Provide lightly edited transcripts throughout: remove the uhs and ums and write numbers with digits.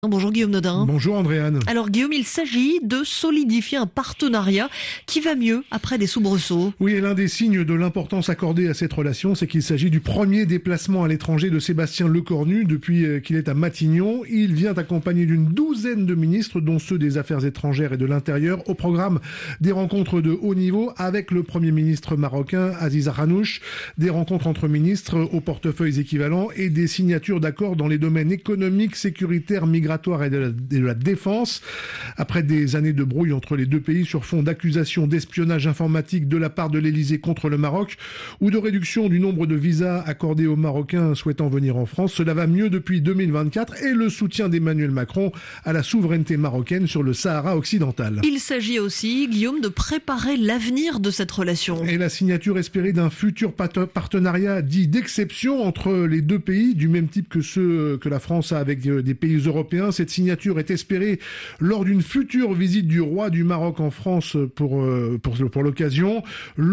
Bonjour Guillaume Nodin. Bonjour Andréane. Alors Guillaume, il s'agit de solidifier un partenariat qui va mieux après des soubresauts. Oui, et l'un des signes de l'importance accordée à cette relation, c'est qu'il s'agit du premier déplacement à l'étranger de Sébastien Lecornu depuis qu'il est à Matignon. Il vient accompagné d'une douzaine de ministres, dont ceux des Affaires étrangères et de l'Intérieur, au programme des rencontres de haut niveau avec le Premier ministre marocain Aziz Rahnouch, des rencontres entre ministres aux portefeuilles équivalents et des signatures d'accords dans les domaines économiques, sécuritaires, migratoires et de la défense. Après des années de brouille entre les deux pays sur fond d'accusations d'espionnage informatique de la part de l'Elysée contre le Maroc ou de réduction du nombre de visas accordés aux Marocains souhaitant venir en France, cela va mieux depuis 2024 et le soutien d'Emmanuel Macron à la souveraineté marocaine sur le Sahara occidental. Il s'agit aussi, Guillaume, de préparer l'avenir de cette relation. Et la signature espérée d'un futur partenariat dit d'exception entre les deux pays, du même type que ceux que la France a avec des pays européens. Cette signature est espérée lors d'une future visite du roi du Maroc en France pour l'occasion.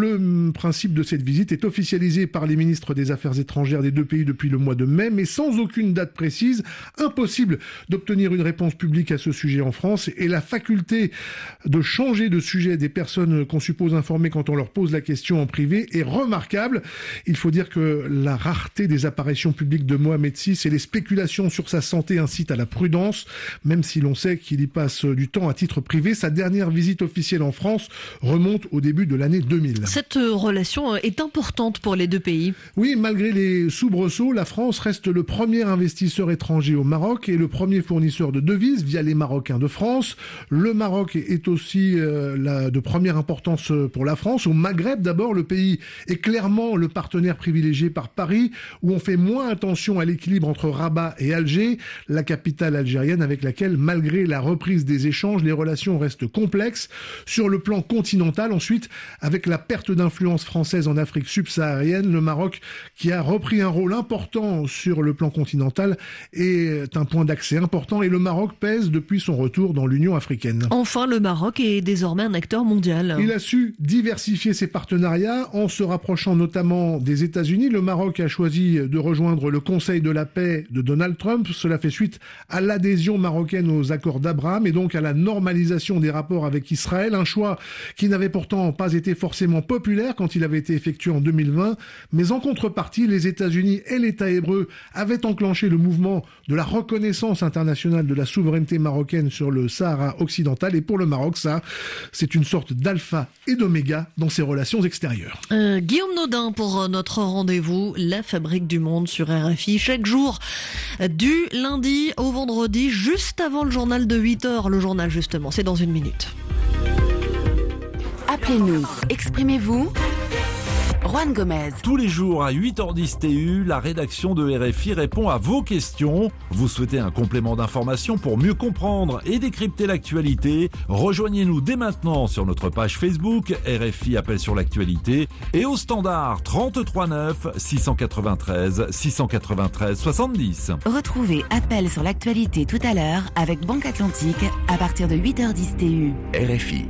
Le principe de cette visite est officialisé par les ministres des Affaires étrangères des deux pays depuis le mois de mai, mais sans aucune date précise. Impossible d'obtenir une réponse publique à ce sujet en France, et la faculté de changer de sujet des personnes qu'on suppose informées quand on leur pose la question en privé est remarquable. Il faut dire que la rareté des apparitions publiques de Mohamed VI et les spéculations sur sa santé incitent à la prudence, même si l'on sait qu'il y passe du temps à titre privé. Sa dernière visite officielle en France remonte au début de l'année 2000. Cette relation est importante pour les deux pays. Oui, malgré les soubresauts, la France reste le premier investisseur étranger au Maroc et le premier fournisseur de devises via les Marocains de France. Le Maroc est aussi de première importance pour la France. Au Maghreb d'abord, le pays est clairement le partenaire privilégié par Paris, où on fait moins attention à l'équilibre entre Rabat et Alger, la capitale algérienne avec laquelle, malgré la reprise des échanges, les relations restent complexes. Sur le plan continental, ensuite, avec la perte d'influence française en Afrique subsaharienne, le Maroc, qui a repris un rôle important sur le plan continental, est un point d'accès important, et le Maroc pèse depuis son retour dans l'Union africaine. Enfin, le Maroc est désormais un acteur mondial. Il a su diversifier ses partenariats en se rapprochant notamment des États-Unis. Le Maroc a choisi de rejoindre le Conseil de la paix de Donald Trump. Cela fait suite à l'adhésion marocaine aux accords d'Abraham et donc à la normalisation des rapports avec Israël, un choix qui n'avait pourtant pas été forcément populaire quand il avait été effectué en 2020, mais en contrepartie, les États-Unis et l'État hébreu avaient enclenché le mouvement de la reconnaissance internationale de la souveraineté marocaine sur le Sahara occidental, et pour le Maroc, ça, c'est une sorte d'alpha et d'oméga dans ses relations extérieures. Guillaume Nodin pour notre rendez-vous, la fabrique du monde sur RFI, chaque jour du lundi au vendredi, juste avant le journal de 8h. Le journal, justement, c'est dans une minute. Appelez-nous, exprimez-vous. Juan Gomez. Tous les jours à 8h10 TU, la rédaction de RFI répond à vos questions. Vous souhaitez un complément d'information pour mieux comprendre et décrypter l'actualité? Rejoignez-nous dès maintenant sur notre page Facebook RFI Appel sur l'actualité et au standard 33 9 693 693 70. Retrouvez Appel sur l'actualité tout à l'heure avec Banque Atlantique à partir de 8h10 TU. RFI.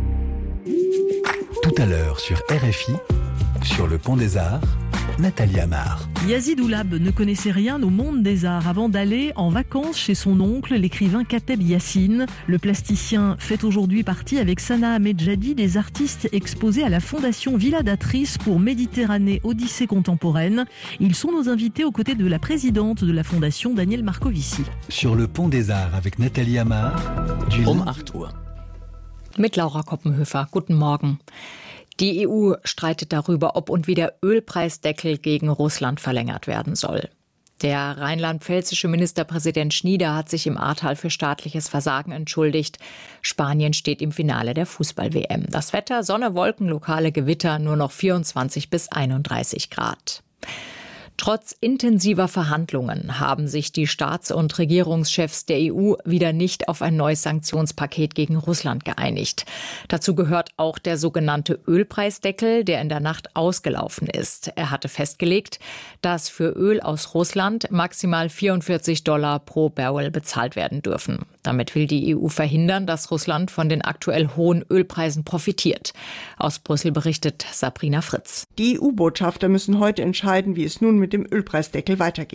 Tout à l'heure sur RFI. Sur le pont des Arts, Nathalie Amar. Yazid Oulab ne connaissait rien au monde des arts avant d'aller en vacances chez son oncle, l'écrivain Kateb Yassine. Le plasticien fait aujourd'hui partie avec Sana Medjadi des artistes exposés à la Fondation Villa d'Atrice pour Méditerranée Odyssée contemporaine. Ils sont nos invités aux côtés de la présidente de la Fondation, Danielle Marcovici. Sur le pont des Arts avec Nathalie Amar. Du 8 Uhr. Mit Laura Koppenhöfer. Guten Morgen. Die EU streitet darüber, ob und wie der Ölpreisdeckel gegen Russland verlängert werden soll. Der rheinland-pfälzische Ministerpräsident Schnieder hat sich im Ahrtal für staatliches Versagen entschuldigt. Spanien steht im Finale der Fußball-WM. Das Wetter, Sonne, Wolken, lokale Gewitter, nur noch 24 bis 31 Grad. Trotz intensiver Verhandlungen haben sich die Staats- und Regierungschefs der EU wieder nicht auf ein neues Sanktionspaket gegen Russland geeinigt. Dazu gehört auch der sogenannte Ölpreisdeckel, der in der Nacht ausgelaufen ist. Er hatte festgelegt, dass für Öl aus Russland maximal $44 pro Barrel bezahlt werden dürfen. Damit will die EU verhindern, dass Russland von den aktuell hohen Ölpreisen profitiert. Aus Brüssel berichtet Sabrina Fritz. Die EU-Botschafter müssen heute entscheiden, wie es nun mit dem Ölpreisdeckel weitergeht.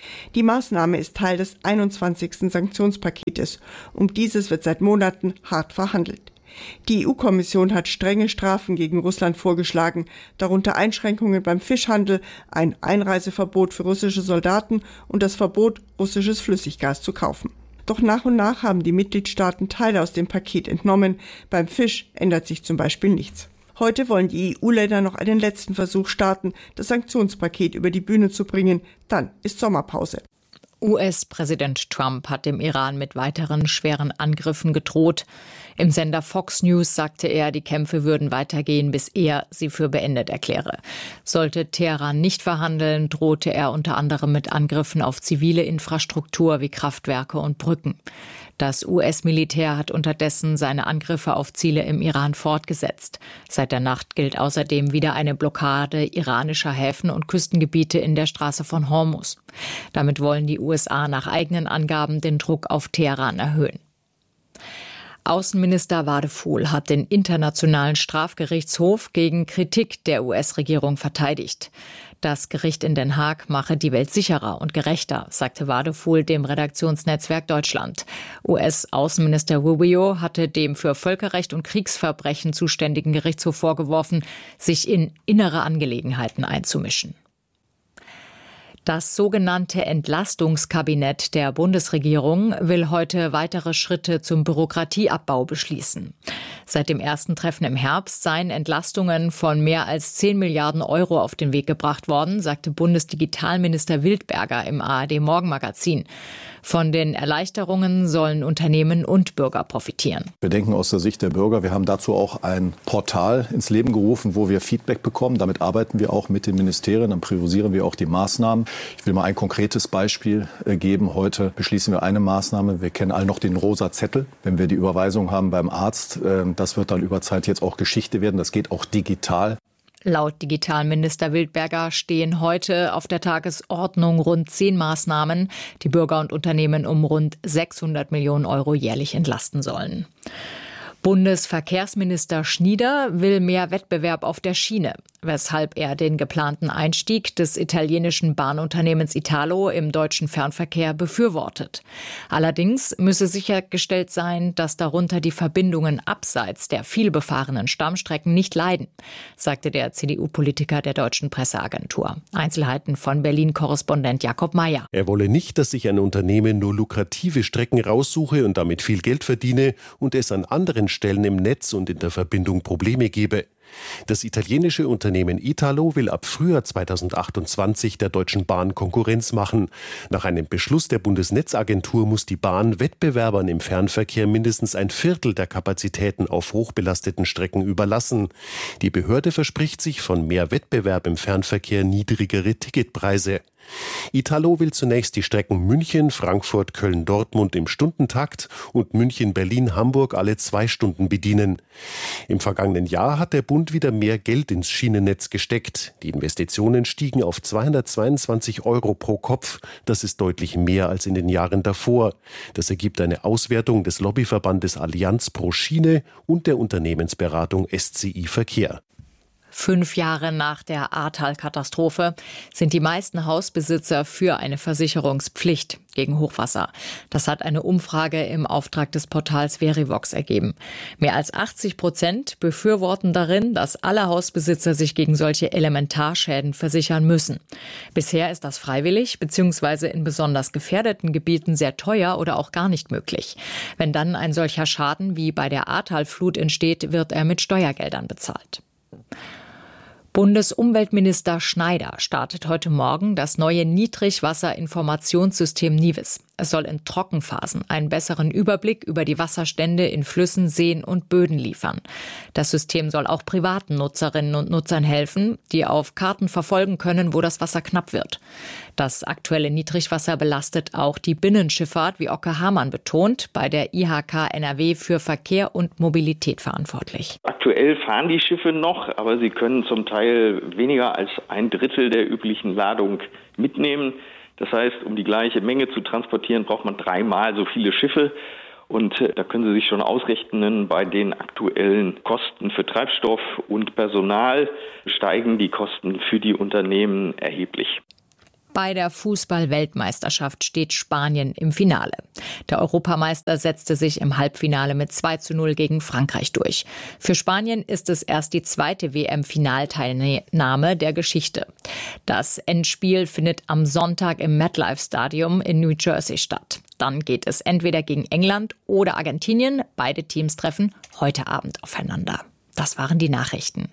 Die Maßnahme ist Teil des 21. Sanktionspaketes. Um dieses wird seit Monaten hart verhandelt. Die EU-Kommission hat strenge Strafen gegen Russland vorgeschlagen, darunter Einschränkungen beim Fischhandel, ein Einreiseverbot für russische Soldaten und das Verbot, russisches Flüssiggas zu kaufen. Doch nach und nach haben die Mitgliedstaaten Teile aus dem Paket entnommen. Beim Fisch ändert sich zum Beispiel nichts. Heute wollen die EU-Länder noch einen letzten Versuch starten, das Sanktionspaket über die Bühne zu bringen. Dann ist Sommerpause. US-Präsident Trump hat dem Iran mit weiteren schweren Angriffen gedroht. Im Sender Fox News sagte er, die Kämpfe würden weitergehen, bis er sie für beendet erkläre. Sollte Teheran nicht verhandeln, drohte er unter anderem mit Angriffen auf zivile Infrastruktur wie Kraftwerke und Brücken. Das US-Militär hat unterdessen seine Angriffe auf Ziele im Iran fortgesetzt. Seit der Nacht gilt außerdem wieder eine Blockade iranischer Häfen und Küstengebiete in der Straße von Hormuz. Damit wollen die USA nach eigenen Angaben den Druck auf Teheran erhöhen. Außenminister Wadephul hat den Internationalen Strafgerichtshof gegen Kritik der US-Regierung verteidigt. Das Gericht in Den Haag mache die Welt sicherer und gerechter, sagte Wadephul dem Redaktionsnetzwerk Deutschland. US-Außenminister Rubio hatte dem für Völkerrecht und Kriegsverbrechen zuständigen Gerichtshof vorgeworfen, sich in innere Angelegenheiten einzumischen. Das sogenannte Entlastungskabinett der Bundesregierung will heute weitere Schritte zum Bürokratieabbau beschließen. Seit dem ersten Treffen im Herbst seien Entlastungen von mehr als 10 Milliarden Euro auf den Weg gebracht worden, sagte Bundesdigitalminister Wildberger im ARD-Morgenmagazin. Von den Erleichterungen sollen Unternehmen und Bürger profitieren. Wir denken aus der Sicht der Bürger. Wir haben dazu auch ein Portal ins Leben gerufen, wo wir Feedback bekommen. Damit arbeiten wir auch mit den Ministerien, dann priorisieren wir auch die Maßnahmen. Ich will mal ein konkretes Beispiel geben. Heute beschließen wir eine Maßnahme. Wir kennen alle noch den rosa Zettel. Wenn wir die Überweisung haben beim Arzt, das wird dann über Zeit jetzt auch Geschichte werden. Das geht auch digital. Laut Digitalminister Wildberger stehen heute auf der Tagesordnung rund 10 Maßnahmen, die Bürger und Unternehmen um rund 600 Millionen Euro jährlich entlasten sollen. Bundesverkehrsminister Schnieder will mehr Wettbewerb auf der Schiene, weshalb er den geplanten Einstieg des italienischen Bahnunternehmens Italo im deutschen Fernverkehr befürwortet. Allerdings müsse sichergestellt sein, dass darunter die Verbindungen abseits der vielbefahrenen Stammstrecken nicht leiden, sagte der CDU-Politiker der Deutschen Presseagentur. Einzelheiten von Berlin-Korrespondent Jakob Mayer. Er wolle nicht, dass sich ein Unternehmen nur lukrative Strecken raussuche und damit viel Geld verdiene und es an anderen Stellen im Netz und in der Verbindung Probleme gebe. Das italienische Unternehmen Italo will ab Frühjahr 2028 der Deutschen Bahn Konkurrenz machen. Nach einem Beschluss der Bundesnetzagentur muss die Bahn Wettbewerbern im Fernverkehr mindestens ein Viertel der Kapazitäten auf hochbelasteten Strecken überlassen. Die Behörde verspricht sich von mehr Wettbewerb im Fernverkehr niedrigere Ticketpreise. Italo will zunächst die Strecken München, Frankfurt, Köln, Dortmund im Stundentakt und München, Berlin, Hamburg alle 2 Stunden bedienen. Im vergangenen Jahr hat der Bund wieder mehr Geld ins Schienennetz gesteckt. Die Investitionen stiegen auf 222 Euro pro Kopf. Das ist deutlich mehr als in den Jahren davor. Das ergibt eine Auswertung des Lobbyverbandes Allianz pro Schiene und der Unternehmensberatung SCI Verkehr. 5 Jahre nach der Ahrtal-Katastrophe sind die meisten Hausbesitzer für eine Versicherungspflicht gegen Hochwasser. Das hat eine Umfrage im Auftrag des Portals Verivox ergeben. Mehr als 80% befürworten darin, dass alle Hausbesitzer sich gegen solche Elementarschäden versichern müssen. Bisher ist das freiwillig bzw. in besonders gefährdeten Gebieten sehr teuer oder auch gar nicht möglich. Wenn dann ein solcher Schaden wie bei der Ahrtal-Flut entsteht, wird er mit Steuergeldern bezahlt. Bundesumweltminister Schneider startet heute Morgen das neue Niedrigwasserinformationssystem NIWIS. Es soll in Trockenphasen einen besseren Überblick über die Wasserstände in Flüssen, Seen und Böden liefern. Das System soll auch privaten Nutzerinnen und Nutzern helfen, die auf Karten verfolgen können, wo das Wasser knapp wird. Das aktuelle Niedrigwasser belastet auch die Binnenschifffahrt, wie Okke Hamann betont, bei der IHK NRW für Verkehr und Mobilität verantwortlich. Aktuell fahren die Schiffe noch, aber sie können zum Teil weniger als 1/3 der üblichen Ladung mitnehmen. Das heißt, um die gleiche Menge zu transportieren, braucht man 3-mal so viele Schiffe. Und da können Sie sich schon ausrechnen, bei den aktuellen Kosten für Treibstoff und Personal steigen die Kosten für die Unternehmen erheblich. Bei der Fußball-Weltmeisterschaft steht Spanien im Finale. Der Europameister setzte sich im Halbfinale mit 2:0 gegen Frankreich durch. Für Spanien ist es erst die zweite WM-Finalteilnahme der Geschichte. Das Endspiel findet am Sonntag im MetLife Stadium in New Jersey statt. Dann geht es entweder gegen England oder Argentinien. Beide Teams treffen heute Abend aufeinander. Das waren die Nachrichten.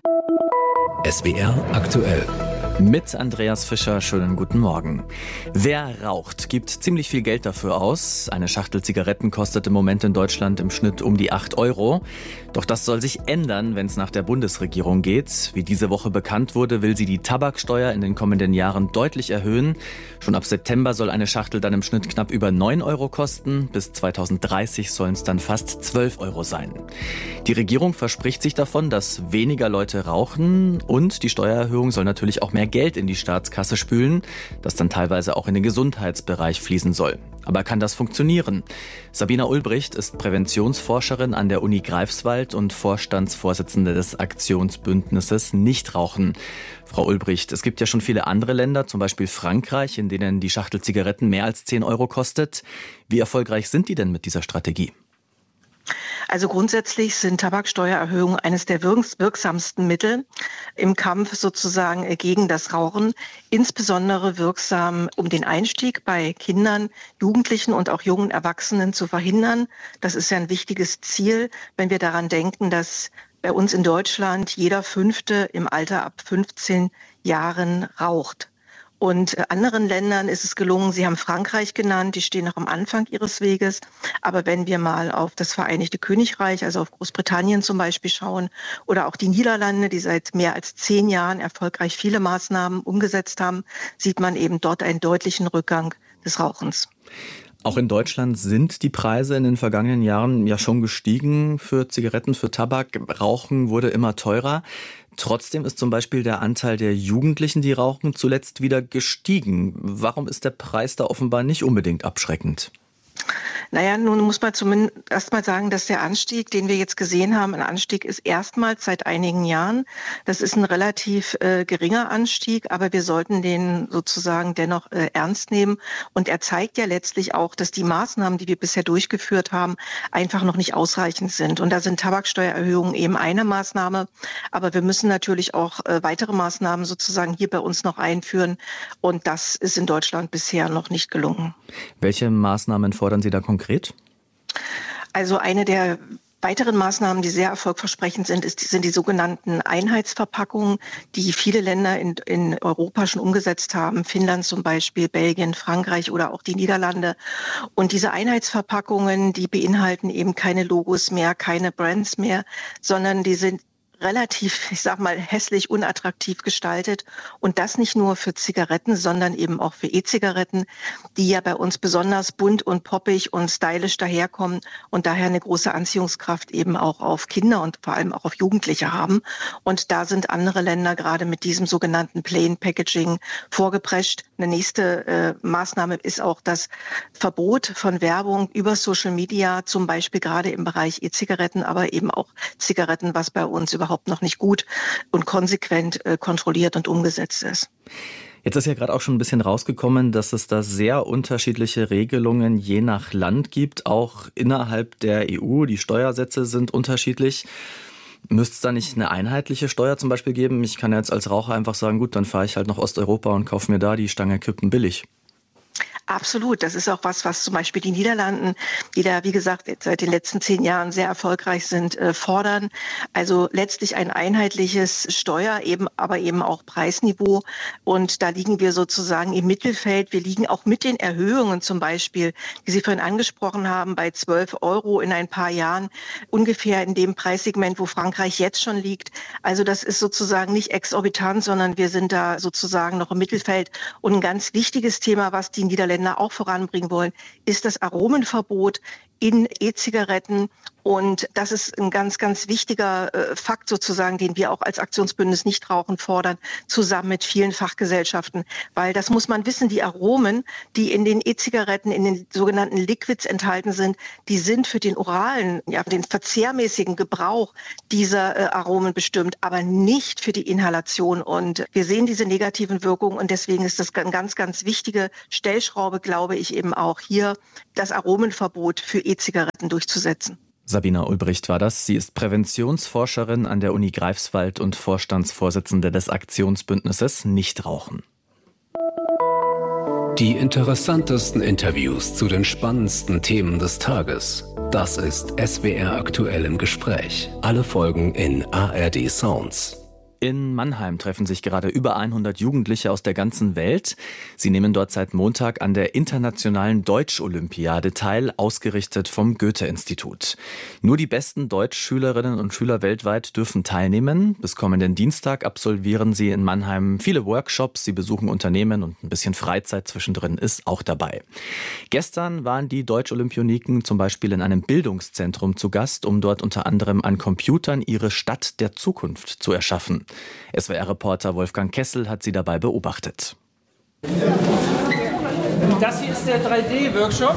SWR aktuell. Mit Andreas Fischer, schönen guten Morgen. Wer raucht, gibt ziemlich viel Geld dafür aus. Eine Schachtel Zigaretten kostet im Moment in Deutschland im Schnitt um die 8 Euro. Doch das soll sich ändern, wenn es nach der Bundesregierung geht. Wie diese Woche bekannt wurde, will sie die Tabaksteuer in den kommenden Jahren deutlich erhöhen. Schon ab September soll eine Schachtel dann im Schnitt knapp über 9 Euro kosten. Bis 2030 sollen es dann fast 12 Euro sein. Die Regierung verspricht sich davon, dass weniger Leute rauchen, und die Steuererhöhung soll natürlich auch mehr Geld in die Staatskasse spülen, das dann teilweise auch in den Gesundheitsbereich fließen soll. Aber kann das funktionieren? Sabina Ulbricht ist Präventionsforscherin an der Uni Greifswald und Vorstandsvorsitzende des Aktionsbündnisses Nichtrauchen. Frau Ulbricht, es gibt ja schon viele andere Länder, zum Beispiel Frankreich, in denen die Schachtel Zigaretten mehr als 10 Euro kostet. Wie erfolgreich sind die denn mit dieser Strategie? Also grundsätzlich sind Tabaksteuererhöhungen eines der wirksamsten Mittel im Kampf sozusagen gegen das Rauchen, insbesondere wirksam, um den Einstieg bei Kindern, Jugendlichen und auch jungen Erwachsenen zu verhindern. Das ist ja ein wichtiges Ziel, wenn wir daran denken, dass bei uns in Deutschland jeder Fünfte im Alter ab 15 Jahren raucht. Und anderen Ländern ist es gelungen, Sie haben Frankreich genannt, die stehen noch am Anfang ihres Weges. Aber wenn wir mal auf das Vereinigte Königreich, also auf Großbritannien zum Beispiel schauen, oder auch die Niederlande, die seit mehr als 10 Jahren erfolgreich viele Maßnahmen umgesetzt haben, sieht man eben dort einen deutlichen Rückgang des Rauchens. Auch in Deutschland sind die Preise in den vergangenen Jahren ja schon gestiegen für Zigaretten, für Tabak. Rauchen wurde immer teurer. Trotzdem ist zum Beispiel der Anteil der Jugendlichen, die rauchen, zuletzt wieder gestiegen. Warum ist der Preis da offenbar nicht unbedingt abschreckend? Naja, nun muss man zumindest erstmal sagen, dass der Anstieg, den wir jetzt gesehen haben, ein Anstieg ist erstmals seit einigen Jahren. Das ist ein relativ geringer Anstieg, aber wir sollten den sozusagen dennoch ernst nehmen. Und er zeigt ja letztlich auch, dass die Maßnahmen, die wir bisher durchgeführt haben, einfach noch nicht ausreichend sind. Und da sind Tabaksteuererhöhungen eben eine Maßnahme. Aber wir müssen natürlich auch weitere Maßnahmen sozusagen hier bei uns noch einführen. Und das ist in Deutschland bisher noch nicht gelungen. Welche Maßnahmen fordern Sie da konkret? Also eine der weiteren Maßnahmen, die sehr erfolgversprechend sind, sind die sogenannten Einheitsverpackungen, die viele Länder in Europa schon umgesetzt haben. Finnland zum Beispiel, Belgien, Frankreich oder auch die Niederlande. Und diese Einheitsverpackungen, die beinhalten eben keine Logos mehr, keine Brands mehr, sondern die sind relativ, ich sag mal, hässlich, unattraktiv gestaltet. Und das nicht nur für Zigaretten, sondern eben auch für E-Zigaretten, die ja bei uns besonders bunt und poppig und stylisch daherkommen und daher eine große Anziehungskraft eben auch auf Kinder und vor allem auch auf Jugendliche haben. Und da sind andere Länder gerade mit diesem sogenannten Plain Packaging vorgeprescht. Eine nächste Maßnahme ist auch das Verbot von Werbung über Social Media, zum Beispiel gerade im Bereich E-Zigaretten, aber eben auch Zigaretten, was bei uns überhaupt noch nicht gut und konsequent kontrolliert und umgesetzt ist. Jetzt ist ja gerade auch schon ein bisschen rausgekommen, dass es da sehr unterschiedliche Regelungen je nach Land gibt, auch innerhalb der EU. Die Steuersätze sind unterschiedlich. Müsste es da nicht eine einheitliche Steuer zum Beispiel geben? Ich kann jetzt als Raucher einfach sagen, gut, dann fahre ich halt nach Osteuropa und kaufe mir da die Stange Kippen billig. Absolut. Das ist auch was zum Beispiel die Niederlanden, die da, wie gesagt, seit den letzten 10 Jahren sehr erfolgreich sind, fordern. Also letztlich ein einheitliches aber eben auch Preisniveau. Und da liegen wir sozusagen im Mittelfeld. Wir liegen auch mit den Erhöhungen zum Beispiel, die Sie vorhin angesprochen haben, bei 12 Euro in ein paar Jahren, ungefähr in dem Preissegment, wo Frankreich jetzt schon liegt. Also das ist sozusagen nicht exorbitant, sondern wir sind da sozusagen noch im Mittelfeld. Und ein ganz wichtiges Thema, was die Niederländer auch voranbringen wollen, ist das Aromenverbot in E-Zigaretten Und das ist ein ganz, ganz wichtiger Fakt sozusagen, den wir auch als Aktionsbündnis Nichtrauchen fordern, zusammen mit vielen Fachgesellschaften. Weil das muss man wissen, die Aromen, die in den E-Zigaretten, in den sogenannten Liquids enthalten sind, die sind für den oralen, den verzehrmäßigen Gebrauch dieser Aromen bestimmt, aber nicht für die Inhalation. Und wir sehen diese negativen Wirkungen und deswegen ist das eine ganz, ganz wichtige Stellschraube, glaube ich, eben auch hier das Aromenverbot für E-Zigaretten durchzusetzen. Sabina Ulbricht war das. Sie ist Präventionsforscherin an der Uni Greifswald und Vorstandsvorsitzende des Aktionsbündnisses Nichtrauchen. Die interessantesten Interviews zu den spannendsten Themen des Tages. Das ist SWR aktuell im Gespräch. Alle Folgen in ARD Sounds. In Mannheim treffen sich gerade über 100 Jugendliche aus der ganzen Welt. Sie nehmen dort seit Montag an der internationalen Deutsch-Olympiade teil, ausgerichtet vom Goethe-Institut. Nur die besten Deutschschülerinnen und Schüler weltweit dürfen teilnehmen. Bis kommenden Dienstag absolvieren sie in Mannheim viele Workshops, sie besuchen Unternehmen und ein bisschen Freizeit zwischendrin ist auch dabei. Gestern waren die Deutsch-Olympioniken zum Beispiel in einem Bildungszentrum zu Gast, um dort unter anderem an Computern ihre Stadt der Zukunft zu erschaffen. SWR-Reporter Wolfgang Kessel hat sie dabei beobachtet. Das hier ist der 3D-Workshop.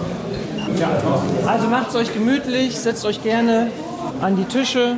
Also macht es euch gemütlich, setzt euch gerne an die Tische.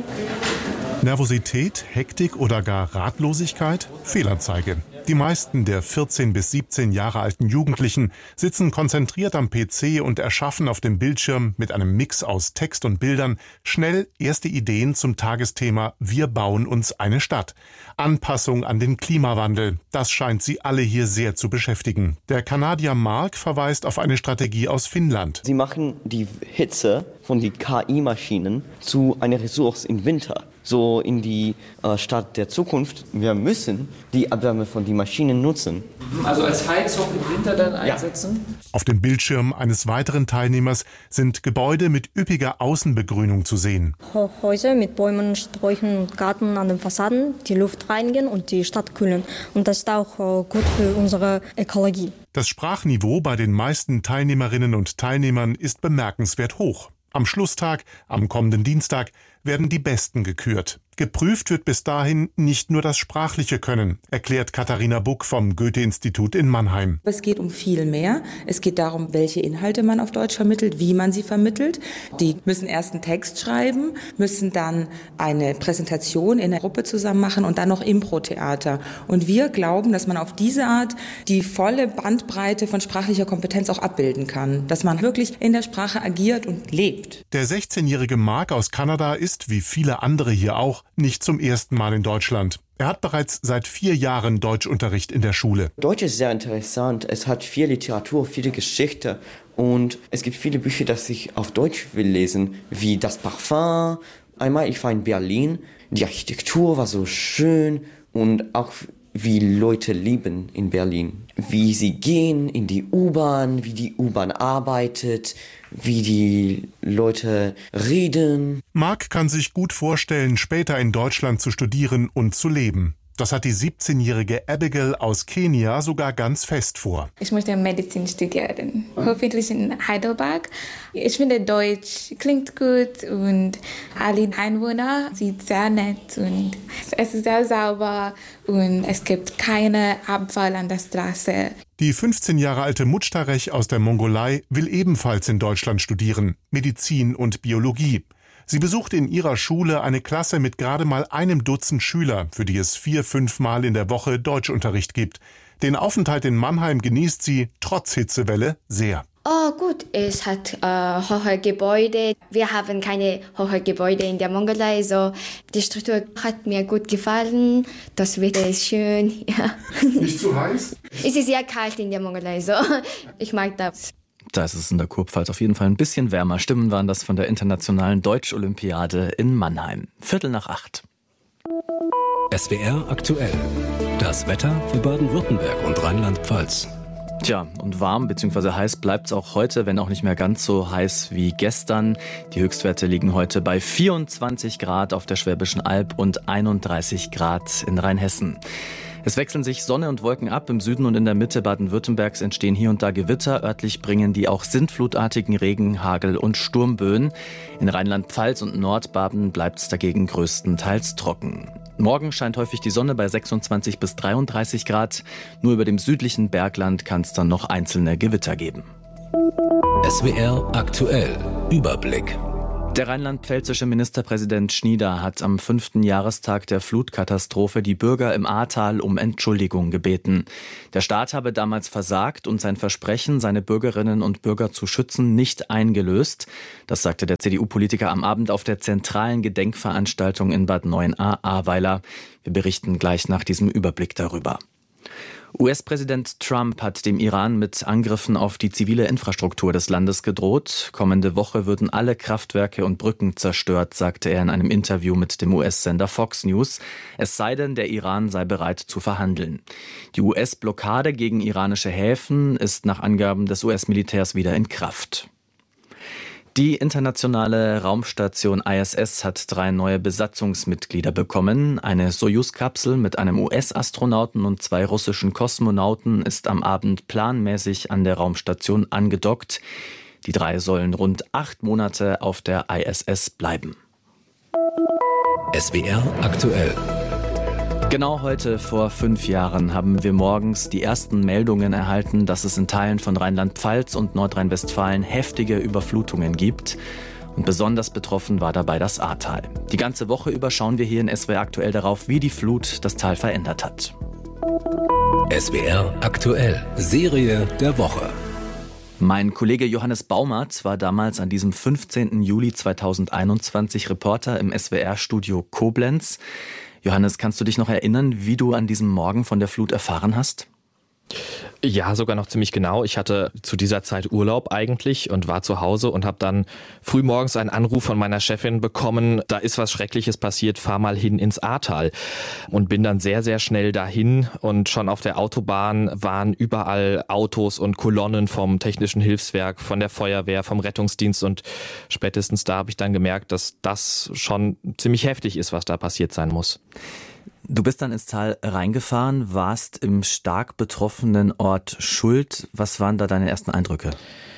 Nervosität, Hektik oder gar Ratlosigkeit? Fehlanzeige. Die meisten der 14 bis 17 Jahre alten Jugendlichen sitzen konzentriert am PC und erschaffen auf dem Bildschirm mit einem Mix aus Text und Bildern schnell erste Ideen zum Tagesthema Wir bauen uns eine Stadt. Anpassung an den Klimawandel, das scheint sie alle hier sehr zu beschäftigen. Der Kanadier Mark verweist auf eine Strategie aus Finnland. Sie machen die Hitze von den KI-Maschinen zu einer Ressource im Winter. So in die Stadt der Zukunft. Wir müssen die Abwärme von den Maschinen nutzen. Also als Heizung im Winter dann einsetzen? Ja. Auf dem Bildschirm eines weiteren Teilnehmers sind Gebäude mit üppiger Außenbegrünung zu sehen. Häuser mit Bäumen, Sträuchern und Garten an den Fassaden, die Luft reinigen und die Stadt kühlen. Und das ist auch gut für unsere Ökologie. Das Sprachniveau bei den meisten Teilnehmerinnen und Teilnehmern ist bemerkenswert hoch. Am Schlusstag, am kommenden Dienstag, werden die Besten gekürt. Geprüft wird bis dahin nicht nur das sprachliche Können, erklärt Katharina Buck vom Goethe-Institut in Mannheim. Es geht um viel mehr. Es geht darum, welche Inhalte man auf Deutsch vermittelt, wie man sie vermittelt. Die müssen erst einen Text schreiben, müssen dann eine Präsentation in der Gruppe zusammen machen und dann noch Impro-Theater. Und wir glauben, dass man auf diese Art die volle Bandbreite von sprachlicher Kompetenz auch abbilden kann. Dass man wirklich in der Sprache agiert und lebt. Der 16-jährige Mark aus Kanada ist, wie viele andere hier auch, nicht zum ersten Mal in Deutschland. Er hat bereits seit 4 Jahren Deutschunterricht in der Schule. Deutsch ist sehr interessant. Es hat viel Literatur, viele Geschichte. Und es gibt viele Bücher, die ich auf Deutsch will lesen, wie Das Parfum. Einmal, ich war in Berlin. Die Architektur war so schön und auch wie Leute leben in Berlin. Wie sie gehen in die U-Bahn, wie die U-Bahn arbeitet, wie die Leute reden. Mark kann sich gut vorstellen, später in Deutschland zu studieren und zu leben. Das hat die 17-jährige Abigail aus Kenia sogar ganz fest vor. Ich möchte Medizin studieren, hoffentlich in Heidelberg. Ich finde, Deutsch klingt gut und alle Einwohner sind sehr nett und es ist sehr sauber und es gibt keinen Abfall an der Straße. Die 15 Jahre alte Mutschtarech aus der Mongolei will ebenfalls in Deutschland studieren, Medizin und Biologie. Sie besucht in ihrer Schule eine Klasse mit gerade mal einem Dutzend Schüler, für die es 4-5 Mal in der Woche Deutschunterricht gibt. Den Aufenthalt in Mannheim genießt sie, trotz Hitzewelle, sehr. Oh gut, es hat hohe Gebäude. Wir haben keine hohen Gebäude in der Mongolei, so die Struktur hat mir gut gefallen. Das Wetter ist schön. Ja. Nicht zu heiß? Es ist sehr kalt in der Mongolei, so ich mag das. Da ist es in der Kurpfalz auf jeden Fall ein bisschen wärmer. Stimmen waren das von der Internationalen Deutsch-Olympiade in Mannheim. 7:45. SWR aktuell. Das Wetter für Baden-Württemberg und Rheinland-Pfalz. Tja, und warm bzw. heiß bleibt es auch heute, wenn auch nicht mehr ganz so heiß wie gestern. Die Höchstwerte liegen heute bei 24 Grad auf der Schwäbischen Alb und 31 Grad in Rheinhessen. Es wechseln sich Sonne und Wolken ab. Im Süden und in der Mitte Baden-Württembergs entstehen hier und da Gewitter. Örtlich bringen die auch sintflutartigen Regen, Hagel und Sturmböen. In Rheinland-Pfalz und Nordbaden bleibt es dagegen größtenteils trocken. Morgen scheint häufig die Sonne bei 26 bis 33 Grad. Nur über dem südlichen Bergland kann es dann noch einzelne Gewitter geben. SWR aktuell. Überblick. Der rheinland-pfälzische Ministerpräsident Schnieder hat am 5. Jahrestag der Flutkatastrophe die Bürger im Ahrtal um Entschuldigung gebeten. Der Staat habe damals versagt und sein Versprechen, seine Bürgerinnen und Bürger zu schützen, nicht eingelöst. Das sagte der CDU-Politiker am Abend auf der zentralen Gedenkveranstaltung in Bad Neuenahr-Ahrweiler. Wir berichten gleich nach diesem Überblick darüber. US-Präsident Trump hat dem Iran mit Angriffen auf die zivile Infrastruktur des Landes gedroht. Kommende Woche würden alle Kraftwerke und Brücken zerstört, sagte er in einem Interview mit dem US-Sender Fox News. Es sei denn, der Iran sei bereit zu verhandeln. Die US-Blockade gegen iranische Häfen ist nach Angaben des US-Militärs wieder in Kraft. Die internationale Raumstation ISS hat 3 neue Besatzungsmitglieder bekommen. Eine Sojus-Kapsel mit einem US-Astronauten und 2 russischen Kosmonauten ist am Abend planmäßig an der Raumstation angedockt. Die 3 sollen rund 8 Monate auf der ISS bleiben. SWR aktuell. Genau heute vor 5 Jahren haben wir morgens die ersten Meldungen erhalten, dass es in Teilen von Rheinland-Pfalz und Nordrhein-Westfalen heftige Überflutungen gibt. Und besonders betroffen war dabei das Ahrtal. Die ganze Woche über schauen wir hier in SWR aktuell darauf, wie die Flut das Tal verändert hat. SWR aktuell. Serie der Woche. Mein Kollege Johannes Baumert war damals an diesem 15. Juli 2021 Reporter im SWR-Studio Koblenz. Johannes, kannst du dich noch erinnern, wie du an diesem Morgen von der Flut erfahren hast? Ja, sogar noch ziemlich genau. Ich hatte zu dieser Zeit Urlaub eigentlich und war zu Hause und habe dann frühmorgens einen Anruf von meiner Chefin bekommen, da ist was Schreckliches passiert, fahr mal hin ins Ahrtal. Und bin dann sehr, sehr schnell dahin und schon auf der Autobahn waren überall Autos und Kolonnen vom Technischen Hilfswerk, von der Feuerwehr, vom Rettungsdienst und spätestens da habe ich dann gemerkt, dass das schon ziemlich heftig ist, was da passiert sein muss. Du bist dann ins Tal reingefahren, warst im stark betroffenen Ort Schuld. Was waren da deine ersten Eindrücke?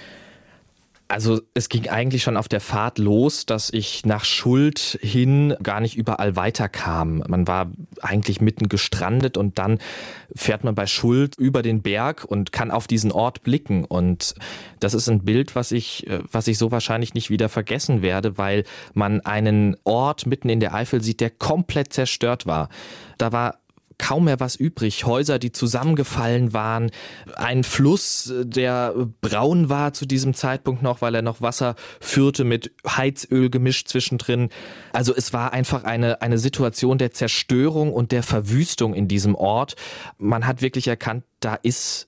Also es ging eigentlich schon auf der Fahrt los, dass ich nach Schuld hin gar nicht überall weiterkam. Man war eigentlich mitten gestrandet und dann fährt man bei Schuld über den Berg und kann auf diesen Ort blicken. Und das ist ein Bild, was ich so wahrscheinlich nicht wieder vergessen werde, weil man einen Ort mitten in der Eifel sieht, der komplett zerstört war. Da war kaum mehr was übrig. Häuser, die zusammengefallen waren. Ein Fluss, der braun war zu diesem Zeitpunkt noch, weil er noch Wasser führte mit Heizöl gemischt zwischendrin. Also es war einfach eine Situation der Zerstörung und der Verwüstung in diesem Ort. Man hat wirklich erkannt, da ist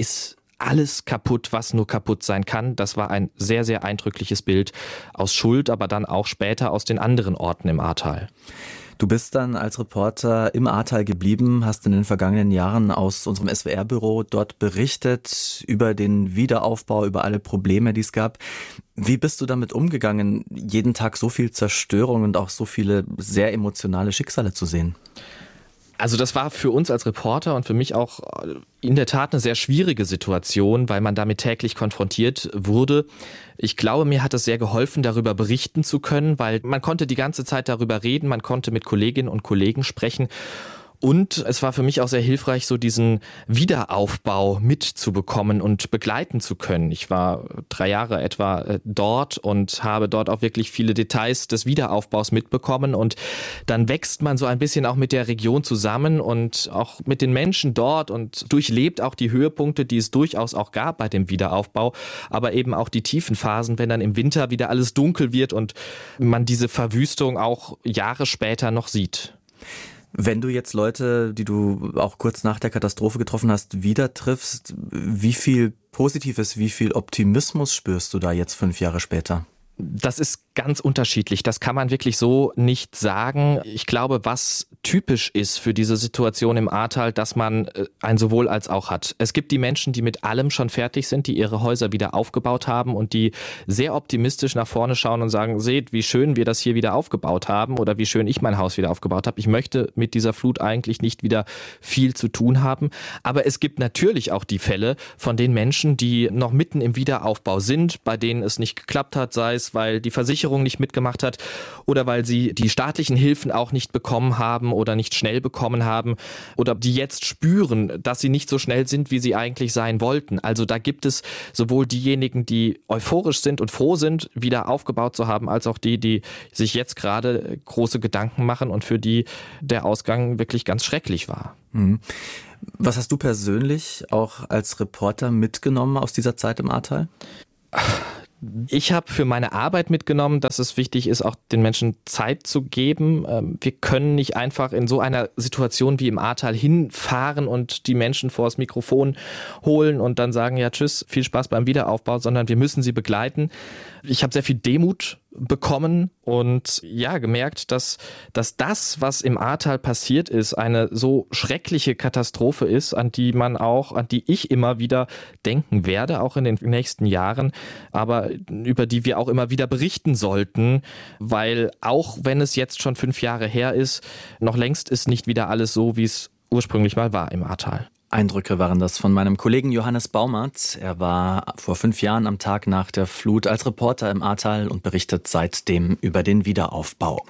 alles kaputt, was nur kaputt sein kann. Das war ein sehr, sehr eindrückliches Bild aus Schuld, aber dann auch später aus den anderen Orten im Ahrtal. Du bist dann als Reporter im Ahrtal geblieben, hast in den vergangenen Jahren aus unserem SWR-Büro dort berichtet über den Wiederaufbau, über alle Probleme, die es gab. Wie bist du damit umgegangen, jeden Tag so viel Zerstörung und auch so viele sehr emotionale Schicksale zu sehen? Also das war für uns als Reporter und für mich auch in der Tat eine sehr schwierige Situation, weil man damit täglich konfrontiert wurde. Ich glaube, mir hat es sehr geholfen, darüber berichten zu können, weil man konnte die ganze Zeit darüber reden, man konnte mit Kolleginnen und Kollegen sprechen. Und es war für mich auch sehr hilfreich, so diesen Wiederaufbau mitzubekommen und begleiten zu können. Ich war 3 Jahre etwa dort und habe dort auch wirklich viele Details des Wiederaufbaus mitbekommen. Und dann wächst man so ein bisschen auch mit der Region zusammen und auch mit den Menschen dort und durchlebt auch die Höhepunkte, die es durchaus auch gab bei dem Wiederaufbau, aber eben auch die tiefen Phasen, wenn dann im Winter wieder alles dunkel wird und man diese Verwüstung auch Jahre später noch sieht. Wenn du jetzt Leute, die du auch kurz nach der Katastrophe getroffen hast, wieder triffst, wie viel Positives, wie viel Optimismus spürst du da jetzt 5 Jahre später? Das ist ganz unterschiedlich. Das kann man wirklich so nicht sagen. Ich glaube, was typisch ist für diese Situation im Ahrtal, dass man ein sowohl als auch hat. Es gibt die Menschen, die mit allem schon fertig sind, die ihre Häuser wieder aufgebaut haben und die sehr optimistisch nach vorne schauen und sagen, seht, wie schön wir das hier wieder aufgebaut haben oder wie schön ich mein Haus wieder aufgebaut habe. Ich möchte mit dieser Flut eigentlich nicht wieder viel zu tun haben. Aber es gibt natürlich auch die Fälle von den Menschen, die noch mitten im Wiederaufbau sind, bei denen es nicht geklappt hat, sei es, weil die Versicherung nicht mitgemacht hat oder weil sie die staatlichen Hilfen auch nicht bekommen haben oder nicht schnell bekommen haben oder die jetzt spüren, dass sie nicht so schnell sind, wie sie eigentlich sein wollten. Also da gibt es sowohl diejenigen, die euphorisch sind und froh sind, wieder aufgebaut zu haben, als auch die sich jetzt gerade große Gedanken machen und für die der Ausgang wirklich ganz schrecklich war. Was hast du persönlich auch als Reporter mitgenommen aus dieser Zeit im Ahrtal? Ich habe für meine Arbeit mitgenommen, dass es wichtig ist, auch den Menschen Zeit zu geben. Wir können nicht einfach in so einer Situation wie im Ahrtal hinfahren und die Menschen vors Mikrofon holen und dann sagen, ja tschüss, viel Spaß beim Wiederaufbau, sondern wir müssen sie begleiten. Ich habe sehr viel Demut bekommen und ja gemerkt, dass das, was im Ahrtal passiert ist, eine so schreckliche Katastrophe ist, an die ich immer wieder denken werde, auch in den nächsten Jahren, aber über die wir auch immer wieder berichten sollten, weil auch wenn es jetzt schon 5 Jahre her ist, noch längst ist nicht wieder alles so, wie es ursprünglich mal war im Ahrtal. Eindrücke waren das von meinem Kollegen Johannes Baumert. Er war vor 5 Jahren am Tag nach der Flut als Reporter im Ahrtal und berichtet seitdem über den Wiederaufbau.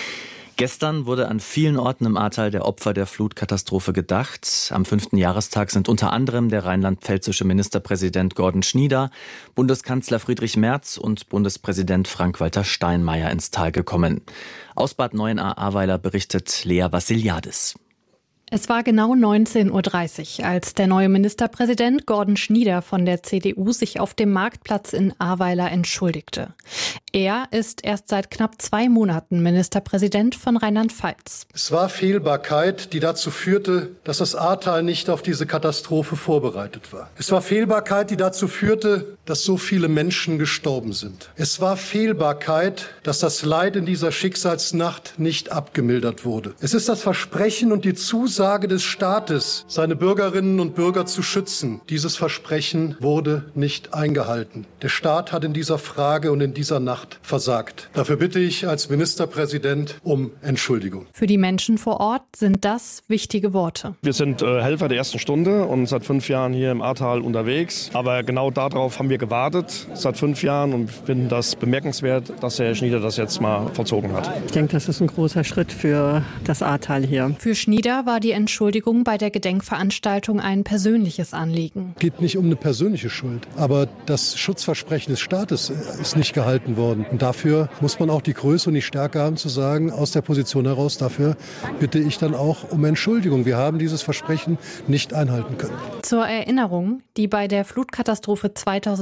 Gestern wurde an vielen Orten im Ahrtal der Opfer der Flutkatastrophe gedacht. Am 5. Jahrestag sind unter anderem der rheinland-pfälzische Ministerpräsident Gordon Schnieder, Bundeskanzler Friedrich Merz und Bundespräsident Frank-Walter Steinmeier ins Tal gekommen. Aus Bad Neuenahr-Ahrweiler berichtet Lea Vassiliadis. Es war genau 19:30 Uhr, als der neue Ministerpräsident Gordon Schnieder von der CDU sich auf dem Marktplatz in Ahrweiler entschuldigte. Er ist erst seit knapp 2 Monaten Ministerpräsident von Rheinland-Pfalz. Es war Fehlbarkeit, die dazu führte, dass das Ahrtal nicht auf diese Katastrophe vorbereitet war. Es war Fehlbarkeit, die dazu führte, dass so viele Menschen gestorben sind. Es war Fehlbarkeit, dass das Leid in dieser Schicksalsnacht nicht abgemildert wurde. Es ist das Versprechen und die Zusage des Staates, seine Bürgerinnen und Bürger zu schützen. Dieses Versprechen wurde nicht eingehalten. Der Staat hat in dieser Frage und in dieser Nacht versagt. Dafür bitte ich als Ministerpräsident um Entschuldigung. Für die Menschen vor Ort sind das wichtige Worte. Wir sind Helfer der ersten Stunde und seit 5 Jahren hier im Ahrtal unterwegs. Aber genau darauf haben wir gewartet seit 5 Jahren und finden das bemerkenswert, dass Herr Schnieder das jetzt mal vollzogen hat. Ich denke, das ist ein großer Schritt für das Ahrtal hier. Für Schnieder war die Entschuldigung bei der Gedenkveranstaltung ein persönliches Anliegen. Es geht nicht um eine persönliche Schuld, aber das Schutzversprechen des Staates ist nicht gehalten worden. Und dafür muss man auch die Größe und die Stärke haben zu sagen, aus der Position heraus, dafür bitte ich dann auch um Entschuldigung. Wir haben dieses Versprechen nicht einhalten können. Zur Erinnerung, die bei der Flutkatastrophe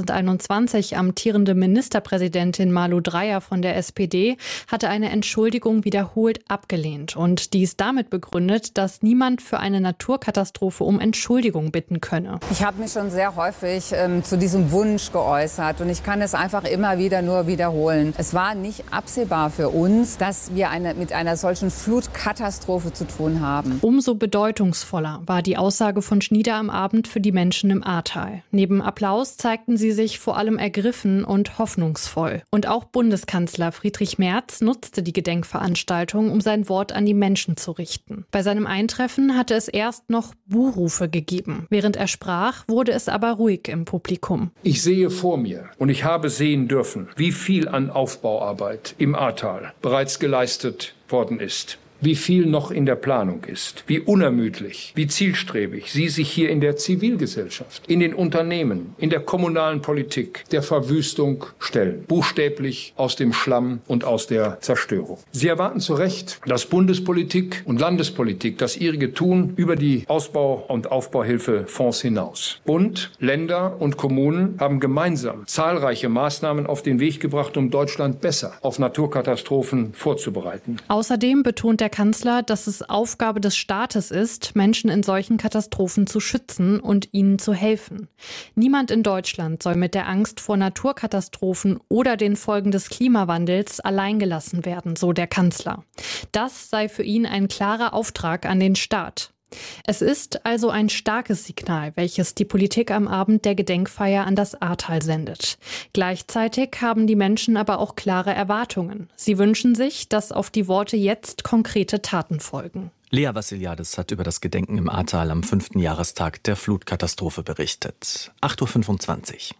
2021 amtierende Ministerpräsidentin Malu Dreyer von der SPD hatte eine Entschuldigung wiederholt abgelehnt und dies damit begründet, dass niemand für eine Naturkatastrophe um Entschuldigung bitten könne. Ich habe mich schon sehr häufig zu diesem Wunsch geäußert und ich kann es einfach immer wieder nur wiederholen. Es war nicht absehbar für uns, dass wir mit einer solchen Flutkatastrophe zu tun haben. Umso bedeutungsvoller war die Aussage von Schnieder am Abend für die Menschen im Ahrtal. Neben Applaus zeigten sie sich vor allem ergriffen und hoffnungsvoll. Und auch Bundeskanzler Friedrich Merz nutzte die Gedenkveranstaltung, um sein Wort an die Menschen zu richten. Bei seinem Eintreffen hatte es erst noch Buhrufe gegeben. Während er sprach, wurde es aber ruhig im Publikum. Ich sehe vor mir und ich habe sehen dürfen, wie viel an Aufbauarbeit im Ahrtal bereits geleistet worden ist. Wie viel noch in der Planung ist, wie unermüdlich, wie zielstrebig Sie sich hier in der Zivilgesellschaft, in den Unternehmen, in der kommunalen Politik der Verwüstung stellen. Buchstäblich aus dem Schlamm und aus der Zerstörung. Sie erwarten zu Recht, dass Bundespolitik und Landespolitik das ihrige tun über die Ausbau- und Aufbauhilfefonds hinaus. Bund, Länder und Kommunen haben gemeinsam zahlreiche Maßnahmen auf den Weg gebracht, um Deutschland besser auf Naturkatastrophen vorzubereiten. Außerdem betont der der Kanzler, dass es Aufgabe des Staates ist, Menschen in solchen Katastrophen zu schützen und ihnen zu helfen. Niemand in Deutschland soll mit der Angst vor Naturkatastrophen oder den Folgen des Klimawandels alleingelassen werden, so der Kanzler. Das sei für ihn ein klarer Auftrag an den Staat. Es ist also ein starkes Signal, welches die Politik am Abend der Gedenkfeier an das Ahrtal sendet. Gleichzeitig haben die Menschen aber auch klare Erwartungen. Sie wünschen sich, dass auf die Worte jetzt konkrete Taten folgen. Lea Vassiliadis hat über das Gedenken im Ahrtal am 5. Jahrestag der Flutkatastrophe berichtet. 8.25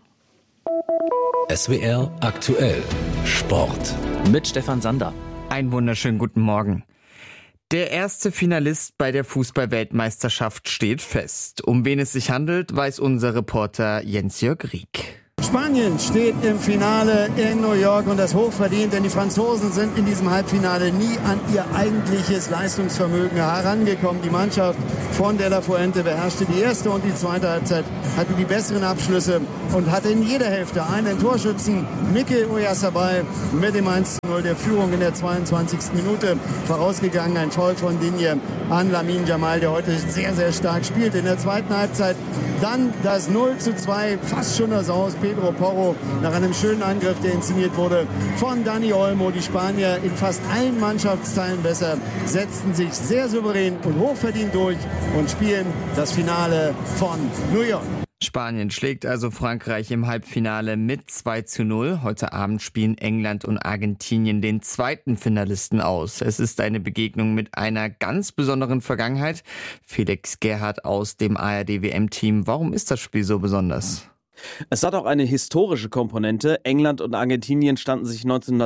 Uhr. SWR aktuell Sport. Mit Stefan Sander. Einen wunderschönen guten Morgen. Der erste Finalist bei der Fußball-Weltmeisterschaft steht fest. Um wen es sich handelt, weiß unser Reporter Jens-Jörg Rieck. Spanien steht im Finale in New York und das hochverdient, denn die Franzosen sind in diesem Halbfinale nie an ihr eigentliches Leistungsvermögen herangekommen. Die Mannschaft von De La Fuente beherrschte die erste und die zweite Halbzeit, hatte die besseren Abschlüsse und hatte in jeder Hälfte einen Torschützen, Mikel Oyarzabal, mit dem 1:0 der Führung in der 22. Minute vorausgegangen. Ein Foul von Digne an Lamine Yamal, der heute sehr, sehr stark spielt. In der zweiten Halbzeit dann das 0:2, fast schon das Aus. Pedro Porro nach einem schönen Angriff, der inszeniert wurde von Dani Olmo. Die Spanier in fast allen Mannschaftsteilen besser, setzten sich sehr souverän und hochverdient durch und spielen das Finale von New York. Spanien schlägt also Frankreich im Halbfinale mit 2:0. Heute Abend spielen England und Argentinien den zweiten Finalisten aus. Es ist eine Begegnung mit einer ganz besonderen Vergangenheit. Felix Gerhardt aus dem ARD-WM-Team. Warum ist das Spiel so besonders? Es hat auch eine historische Komponente. England und Argentinien standen sich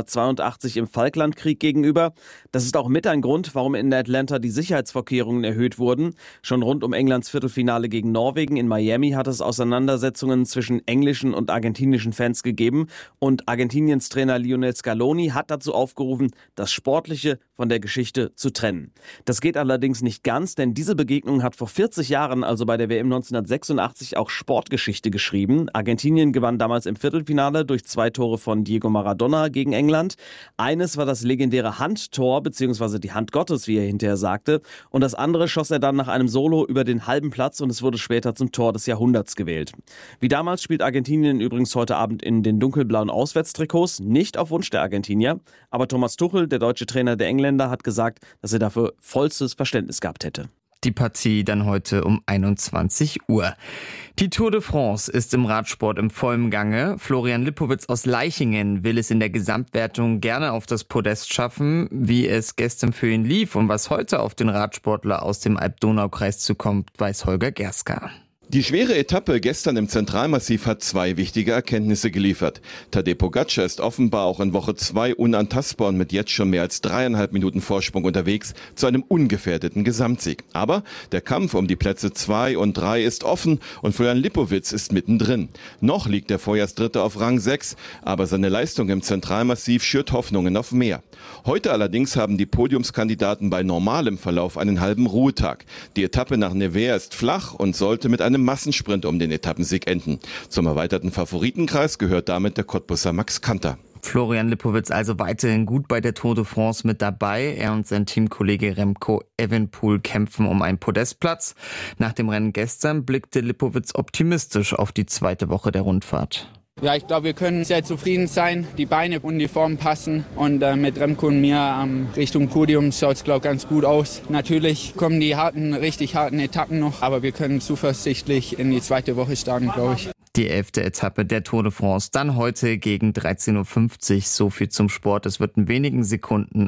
1982 im Falklandkrieg gegenüber. Das ist auch mit ein Grund, warum in Atlanta die Sicherheitsvorkehrungen erhöht wurden. Schon rund um Englands Viertelfinale gegen Norwegen in Miami hat es Auseinandersetzungen zwischen englischen und argentinischen Fans gegeben. Und Argentiniens Trainer Lionel Scaloni hat dazu aufgerufen, das Sportliche von der Geschichte zu trennen. Das geht allerdings nicht ganz, denn diese Begegnung hat vor 40 Jahren, also bei der WM 1986, auch Sportgeschichte geschrieben. Argentinien gewann damals im Viertelfinale durch 2 Tore von Diego Maradona gegen England. Eines war das legendäre Handtor, beziehungsweise die Hand Gottes, wie er hinterher sagte. Und das andere schoss er dann nach einem Solo über den halben Platz und es wurde später zum Tor des Jahrhunderts gewählt. Wie damals spielt Argentinien übrigens heute Abend in den dunkelblauen Auswärtstrikots, nicht auf Wunsch der Argentinier. Aber Thomas Tuchel, der deutsche Trainer der Engländer, hat gesagt, dass er dafür vollstes Verständnis gehabt hätte. Die Partie dann heute um 21 Uhr. Die Tour de France ist im Radsport im vollen Gange. Florian Lippowitz aus Leichingen will es in der Gesamtwertung gerne auf das Podest schaffen. Wie es gestern für ihn lief und was heute auf den Radsportler aus dem Alb-Donau-Kreis zukommt, weiß Holger Gerska. Die schwere Etappe gestern im Zentralmassiv hat 2 wichtige Erkenntnisse geliefert. Tadej Pogačar ist offenbar auch in Woche 2 unantastbar und mit jetzt schon mehr als 3,5 Minuten Vorsprung unterwegs zu einem ungefährdeten Gesamtsieg. Aber der Kampf um die Plätze 2 und 3 ist offen und Florian Lippowitz ist mittendrin. Noch liegt der Vorjahrsdritte auf Rang 6, aber seine Leistung im Zentralmassiv schürt Hoffnungen auf mehr. Heute allerdings haben die Podiumskandidaten bei normalem Verlauf einen halben Ruhetag. Die Etappe nach Nevers ist flach und sollte mit einem Massensprint um den Etappensieg enden. Zum erweiterten Favoritenkreis gehört damit der Cottbusser Max Kanter. Florian Lippowitz also weiterhin gut bei der Tour de France mit dabei. Er und sein Teamkollege Remco Evenepoel kämpfen um einen Podestplatz. Nach dem Rennen gestern blickte Lippowitz optimistisch auf die zweite Woche der Rundfahrt. Ja, ich glaube, wir können sehr zufrieden sein. Die Beine und die Form passen. Und mit Remco und mir Richtung Podium schaut es, glaube ich, ganz gut aus. Natürlich kommen die richtig harten Etappen noch. Aber wir können zuversichtlich in die zweite Woche starten, glaube ich. Die 11. Etappe der Tour de France dann heute gegen 13.50 Uhr. So viel zum Sport. Es wird in wenigen Sekunden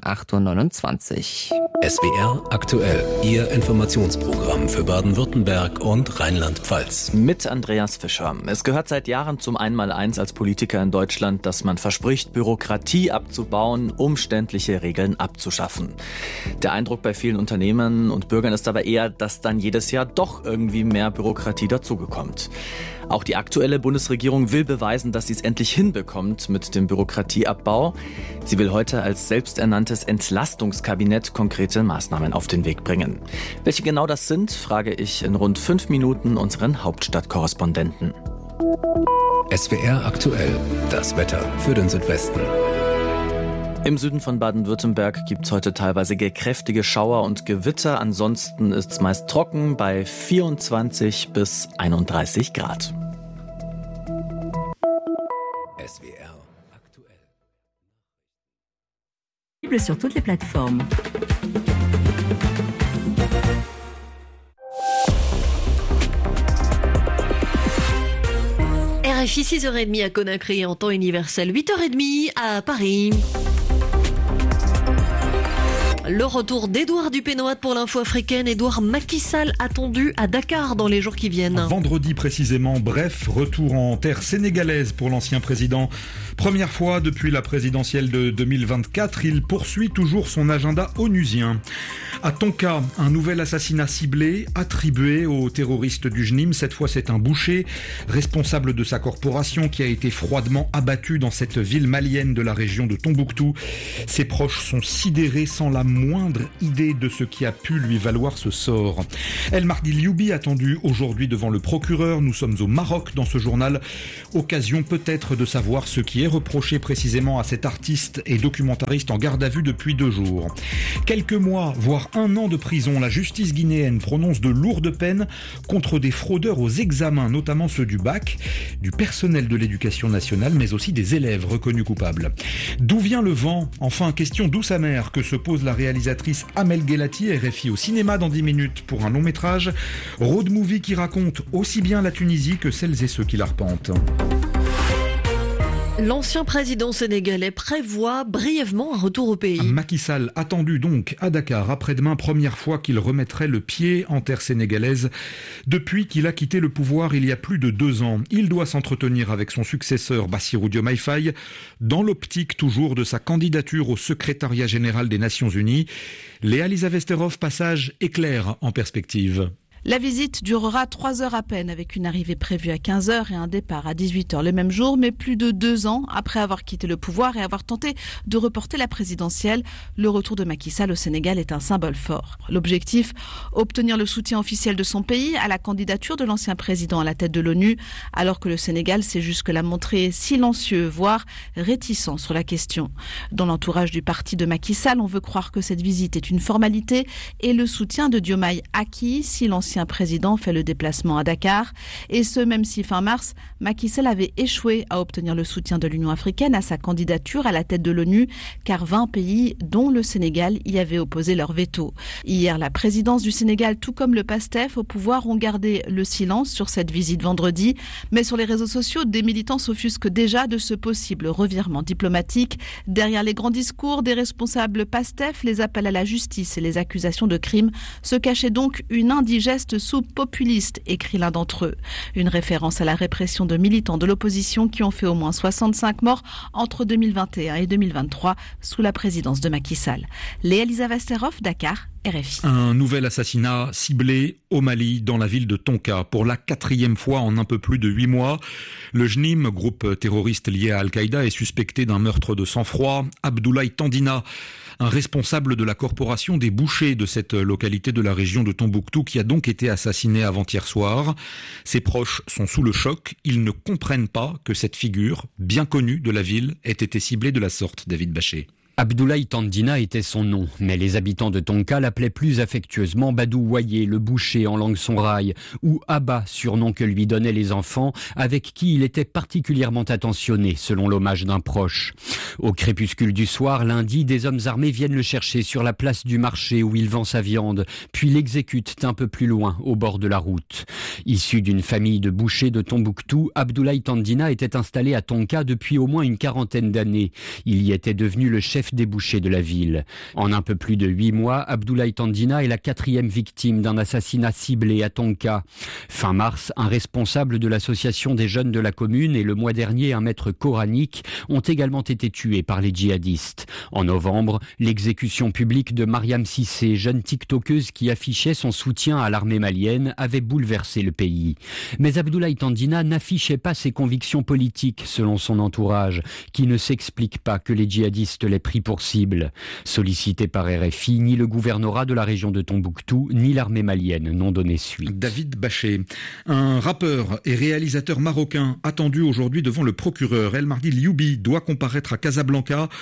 8.29 Uhr. SWR aktuell. Ihr Informationsprogramm für Baden-Württemberg und Rheinland-Pfalz. Mit Andreas Fischer. Es gehört seit Jahren zum Einmaleins als Politiker in Deutschland, dass man verspricht, Bürokratie abzubauen, umständliche Regeln abzuschaffen. Der Eindruck bei vielen Unternehmern und Bürgern ist aber eher, dass dann jedes Jahr doch irgendwie mehr Bürokratie dazugekommt. Auch die aktuelle Bundesregierung will beweisen, dass sie es endlich hinbekommt mit dem Bürokratieabbau. Sie will heute als selbsternanntes Entlastungskabinett konkrete Maßnahmen auf den Weg bringen. Welche genau das sind, frage ich in rund 5 Minuten unseren Hauptstadtkorrespondenten. SWR aktuell. Das Wetter für den Südwesten. Im Süden von Baden-Württemberg gibt es heute teilweise kräftige Schauer und Gewitter. Ansonsten ist es meist trocken bei 24 bis 31 Grad. SWR aktuell. Sur toutes les plateformes. RFI 6h30 à Conakry en temps universel, 8h30 à Paris. Le retour d'Édouard Dupénoat pour l'info africaine. Édouard, Macky Sall attendu à Dakar dans les jours qui viennent. Vendredi précisément, bref, retour en terre sénégalaise pour l'ancien président. Première fois depuis la présidentielle de 2024, il poursuit toujours son agenda onusien. À Tonka, un nouvel assassinat ciblé attribué aux terroristes du JNIM. Cette fois, c'est un boucher, responsable de sa corporation, qui a été froidement abattu dans cette ville malienne de la région de Tombouctou. Ses proches sont sidérés sans la moindre idée de ce qui a pu lui valoir ce sort. El Mardi Lioubi attendu aujourd'hui devant le procureur. Nous sommes au Maroc dans ce journal. Occasion peut-être de savoir ce qui est reproché précisément à cet artiste et documentariste en garde à vue depuis 2 jours. Quelques mois, voire 1 an de prison, la justice guinéenne prononce de lourdes peines contre des fraudeurs aux examens, notamment ceux du bac, du personnel de l'éducation nationale, mais aussi des élèves reconnus coupables. D'où vient le vent ? Enfin, question douce amère que se pose la réalisatrice Amel Guelati, RFI au cinéma dans 10 minutes pour un long métrage. Road movie qui raconte aussi bien la Tunisie que celles et ceux qui l'arpentent. L'ancien président sénégalais prévoit brièvement un retour au pays. Macky Sall attendu donc à Dakar après-demain, première fois qu'il remettrait le pied en terre sénégalaise depuis qu'il a quitté le pouvoir il y a plus de 2 ans. Il doit s'entretenir avec son successeur Bassirou Diomaye Faye dans l'optique toujours de sa candidature au secrétariat général des Nations Unies. Léa Lisa Vesterov, passage éclair en perspective. La visite durera 3 heures à peine, avec une arrivée prévue à 15h et un départ à 18h le même jour, mais plus de 2 ans après avoir quitté le pouvoir et avoir tenté de reporter la présidentielle, le retour de Macky Sall au Sénégal est un symbole fort. L'objectif, obtenir le soutien officiel de son pays à la candidature de l'ancien président à la tête de l'ONU, alors que le Sénégal s'est jusque-là montré silencieux, voire réticent sur la question. Dans l'entourage du parti de Macky Sall, on veut croire que cette visite est une formalité et le soutien de Diomaye acquis si l'ancien président fait le déplacement à Dakar, et ce même si fin mars, Macky Sall avait échoué à obtenir le soutien de l'Union africaine à sa candidature à la tête de l'ONU, car 20 pays, dont le Sénégal, y avaient opposé leur veto. Hier, la présidence du Sénégal, tout comme le PASTEF au pouvoir, ont gardé le silence sur cette visite vendredi, mais sur les réseaux sociaux, des militants s'offusquent déjà de ce possible revirement diplomatique. Derrière les grands discours des responsables PASTEF, les appels à la justice et les accusations de crimes, se cachait donc une indigeste soupe populiste, écrit l'un d'entre eux. Une référence à la répression de militants de l'opposition qui ont fait au moins 65 morts entre 2021 et 2023 sous la présidence de Macky Sall. Léa Lisa Vesterov, Dakar, RFI. Un nouvel assassinat ciblé au Mali, dans la ville de Tonka. Pour la 4e fois en un peu plus de 8 mois, le JNIM, groupe terroriste lié à Al-Qaïda, est suspecté d'un meurtre de sang-froid. Abdoulaye Tandina, un responsable de la corporation des bouchers de cette localité de la région de Tombouctou, qui a donc été assassiné avant-hier soir. Ses proches sont sous le choc. Ils ne comprennent pas que cette figure, bien connue de la ville, ait été ciblée de la sorte. David Bachet. Abdoulaye Tandina était son nom, mais les habitants de Tonka l'appelaient plus affectueusement Badou Waye, le boucher en langue sonraï, ou Abba, surnom que lui donnaient les enfants, avec qui il était particulièrement attentionné, selon l'hommage d'un proche. Au crépuscule du soir, lundi, des hommes armés viennent le chercher sur la place du marché où il vend sa viande, puis l'exécutent un peu plus loin, au bord de la route. Issu d'une famille de bouchers de Tombouctou, Abdoulaye Tandina était installé à Tonka depuis au moins une 40aine d'années. Il y était devenu le chef des bouchers de la ville. En un peu plus de 8 mois, Abdoulaye Tandina est la 4e victime d'un assassinat ciblé à Tonka. Fin mars, un responsable de l'association des jeunes de la commune et le mois dernier un maître coranique ont également été tués par les djihadistes. En novembre, l'exécution publique de Mariam Cissé, jeune tiktokeuse qui affichait son soutien à l'armée malienne, avait bouleversé le pays. Mais Abdoulaye Tandina n'affichait pas ses convictions politiques selon son entourage, qui ne s'explique pas que les djihadistes l'aient pris pour cible. Sollicité par RFI, ni le gouvernorat de la région de Tombouctou, ni l'armée malienne n'ont donné suite. David Bachet, un rappeur et réalisateur marocain attendu aujourd'hui devant le procureur. El Mardi Lioubi doit comparaître à Casablanca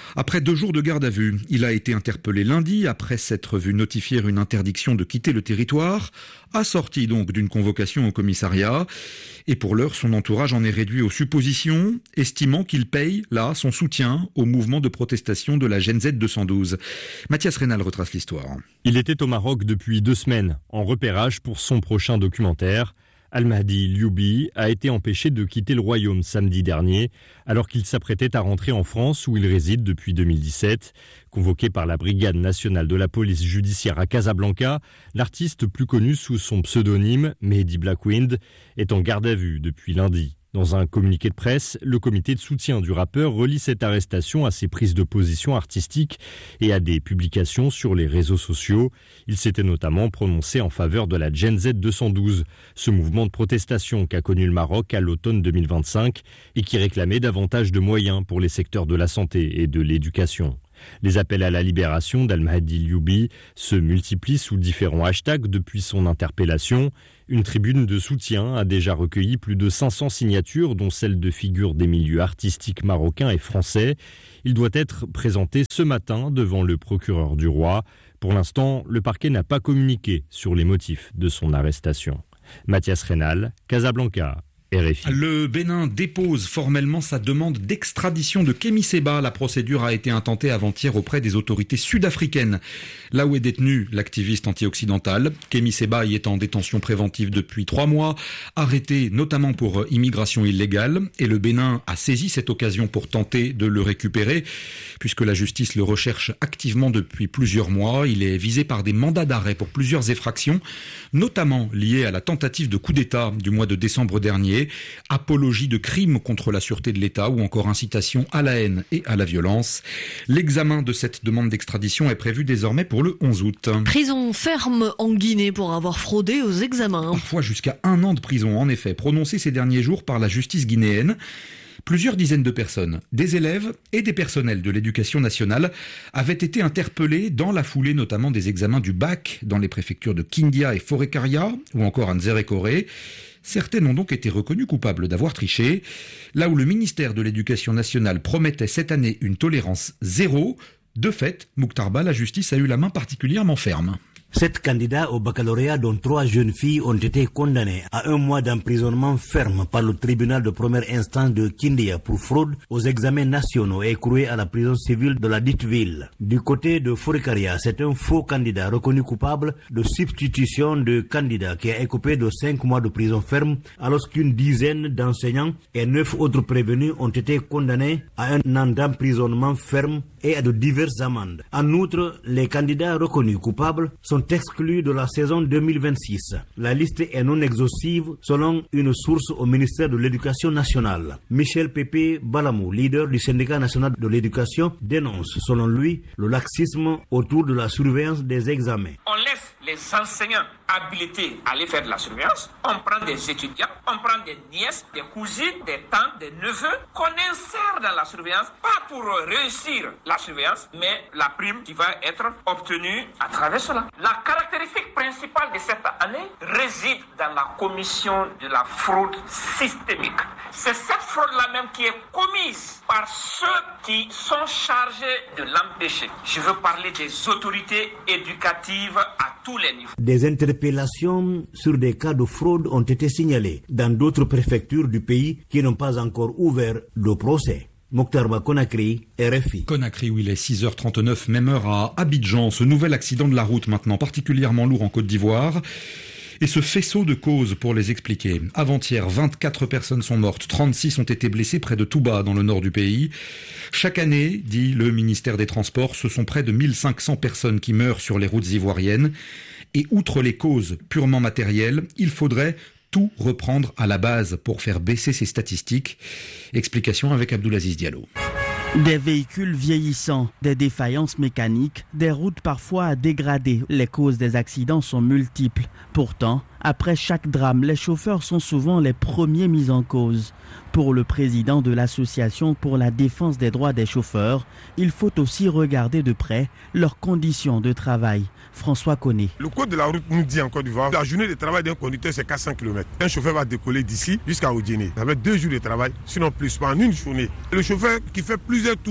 Après 2 jours de garde à vue, il a été interpellé lundi après s'être vu notifier une interdiction de quitter le territoire, assorti donc d'une convocation au commissariat. Et pour l'heure, son entourage en est réduit aux suppositions, estimant qu'il paye, là, son soutien au mouvement de protestation de la Gen Z 212. Mathias Rénal retrace l'histoire. Il était au Maroc depuis 2 semaines, en repérage pour son prochain documentaire. Al-Mahdi Lioubi a été empêché de quitter le royaume samedi dernier, alors qu'il s'apprêtait à rentrer en France où il réside depuis 2017. Convoqué par la Brigade nationale de la police judiciaire à Casablanca, l'artiste plus connu sous son pseudonyme, Mehdi Blackwind, est en garde à vue depuis lundi. Dans un communiqué de presse, le comité de soutien du rappeur relie cette arrestation à ses prises de position artistiques et à des publications sur les réseaux sociaux. Il s'était notamment prononcé en faveur de la Gen Z 212, ce mouvement de protestation qu'a connu le Maroc à l'automne 2025 et qui réclamait davantage de moyens pour les secteurs de la santé et de l'éducation. Les appels à la libération d'Al-Mahdi Lioubi se multiplient sous différents hashtags depuis son interpellation. Une tribune de soutien a déjà recueilli plus de 500 signatures, dont celles de figures des milieux artistiques marocains et français. Il doit être présenté ce matin devant le procureur du roi. Pour l'instant, le parquet n'a pas communiqué sur les motifs de son arrestation. Mathias Rénal, Casablanca. RFI. Le Bénin dépose formellement sa demande d'extradition de Kémy Séba. La procédure a été intentée avant-hier auprès des autorités sud-africaines. Là où est détenu l'activiste anti-occidental, Kémy Séba y est en détention préventive depuis 3 mois, arrêté notamment pour immigration illégale. Et le Bénin a saisi cette occasion pour tenter de le récupérer, puisque la justice le recherche activement depuis plusieurs mois. Il est visé par des mandats d'arrêt pour plusieurs effractions, notamment liées à la tentative de coup d'État du mois de décembre dernier, apologie de crimes contre la sûreté de l'État ou encore incitation à la haine et à la violence. L'examen de cette demande d'extradition est prévu désormais pour le 11 août. Prison ferme en Guinée pour avoir fraudé aux examens. Parfois jusqu'à 1 an de prison, en effet, prononcé ces derniers jours par la justice guinéenne. Plusieurs dizaines de personnes, des élèves et des personnels de l'éducation nationale, avaient été interpellés dans la foulée notamment des examens du bac dans les préfectures de Kindia et Forekaria ou encore à Nzérékoré. Certaines ont donc été reconnues coupables d'avoir triché. Là où le ministère de l'Éducation nationale promettait cette année une tolérance zéro, de fait, Mokhtar Ba, la justice a eu la main particulièrement ferme. 7 candidats au baccalauréat, dont 3 jeunes filles, ont été condamnés à 1 mois d'emprisonnement ferme par le tribunal de première instance de Kindia pour fraude aux examens nationaux et écroués à la prison civile de la dite ville. Du côté de Forekaria, c'est un faux candidat reconnu coupable de substitution de candidat qui a écopé de 5 mois de prison ferme, alors qu'une dizaine d'enseignants et 9 autres prévenus ont été condamnés à 1 an d'emprisonnement ferme et à de diverses amendes. En outre, les candidats reconnus coupables sont exclus de la saison 2026. La liste est non exhaustive selon une source au ministère de l'Éducation nationale. Michel Pépé Balamou, leader du syndicat national de l'éducation, dénonce selon lui le laxisme autour de la surveillance des examens. On laisse les enseignants habilités à aller faire de la surveillance. On prend des étudiants, on prend des nièces, des cousines, des tantes, des neveux qu'on insère dans la surveillance, pas pour réussir la surveillance, mais la prime qui va être obtenue à travers cela. La caractéristique principale de cette année réside dans la commission de la fraude systémique. C'est cette fraude-là même qui est commise par ceux qui sont chargés de l'empêcher. Je veux parler des autorités éducatives à tous les niveaux. Des interpellations sur des cas de fraude ont été signalées dans d'autres préfectures du pays qui n'ont pas encore ouvert de procès. Mokhtar Ba, Conakry, RFI. Conakry, où il est 6h39, même heure à Abidjan. Ce nouvel accident de la route maintenant particulièrement lourd en Côte d'Ivoire. Et ce faisceau de causes pour les expliquer. Avant-hier, 24 personnes sont mortes, 36 ont été blessées près de Touba, dans le nord du pays. Chaque année, dit le ministère des Transports, ce sont près de 1500 personnes qui meurent sur les routes ivoiriennes. Et outre les causes purement matérielles, il faudrait tout reprendre à la base pour faire baisser ces statistiques. Explication avec Abdoulaziz Diallo. Des véhicules vieillissants, des défaillances mécaniques, des routes parfois dégradées. Les causes des accidents sont multiples. Pourtant, après chaque drame, les chauffeurs sont souvent les premiers mis en cause. Pour le président de l'Association pour la défense des droits des chauffeurs, il faut aussi regarder de près leurs conditions de travail. François Koné. Le code de la route nous dit en Côte d'Ivoire, la journée de travail d'un conducteur c'est 400 km. Un chauffeur va décoller d'ici jusqu'à Odjéné. Ça va être 2 jours de travail, sinon plus, pas en une journée. Le chauffeur qui fait plusieurs tours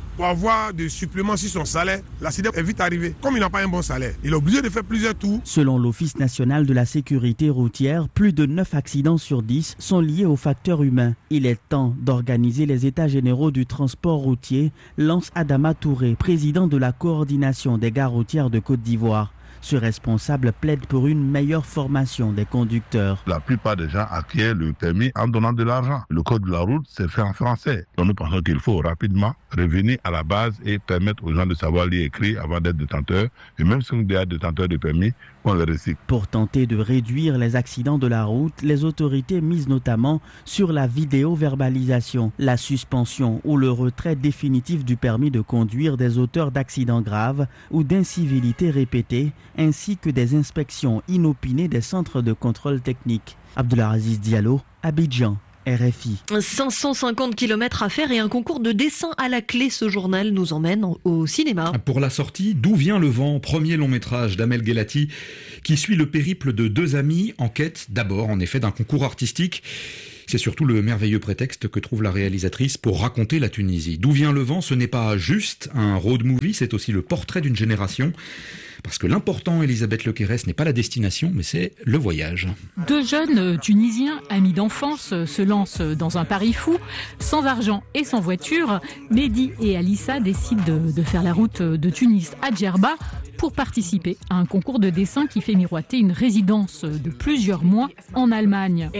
pour avoir des suppléments sur son salaire, l'accident est vite arrivé. Comme il n'a pas un bon salaire, il est obligé de faire plusieurs tours. Selon l'Office national de la sécurité routière, plus de 9 accidents sur 10 sont liés aux facteurs humains. Il est temps d'organiser les états généraux du transport routier, lance Adama Touré, président de la coordination des gares routières de Côte d'Ivoire. Ce responsable plaide pour une meilleure formation des conducteurs. La plupart des gens acquièrent le permis en donnant de l'argent. Le code de la route, c'est fait en français. Donc nous pensons qu'il faut rapidement revenir à la base et permettre aux gens de savoir lire et écrire avant d'être détenteurs. Et même si on est déjà détenteur de permis, on le recycle. Pour tenter de réduire les accidents de la route, les autorités misent notamment sur la vidéo-verbalisation, la suspension ou le retrait définitif du permis de conduire des auteurs d'accidents graves ou d'incivilités répétées, ainsi que des inspections inopinées des centres de contrôle technique. Abdelaziz Diallo, Abidjan. RFI. 550 km à faire et un concours de dessin à la clé. Ce journal nous emmène au cinéma. Pour la sortie, D'où vient le vent, premier long métrage d'Amel Guelati, qui suit le périple de deux amis en quête d'abord en effet d'un concours artistique. C'est surtout le merveilleux prétexte que trouve la réalisatrice pour raconter la Tunisie. D'où vient le vent, ce n'est pas juste un road movie, c'est aussi le portrait d'une génération. Parce que l'important, Elisabeth Lequerès, n'est pas la destination, mais c'est le voyage. Deux jeunes Tunisiens, amis d'enfance, se lancent dans un pari fou. Sans argent et sans voiture, Mehdi et Alissa décident de faire la route de Tunis à Djerba pour participer à un concours de dessin qui fait miroiter une résidence de plusieurs mois en Allemagne.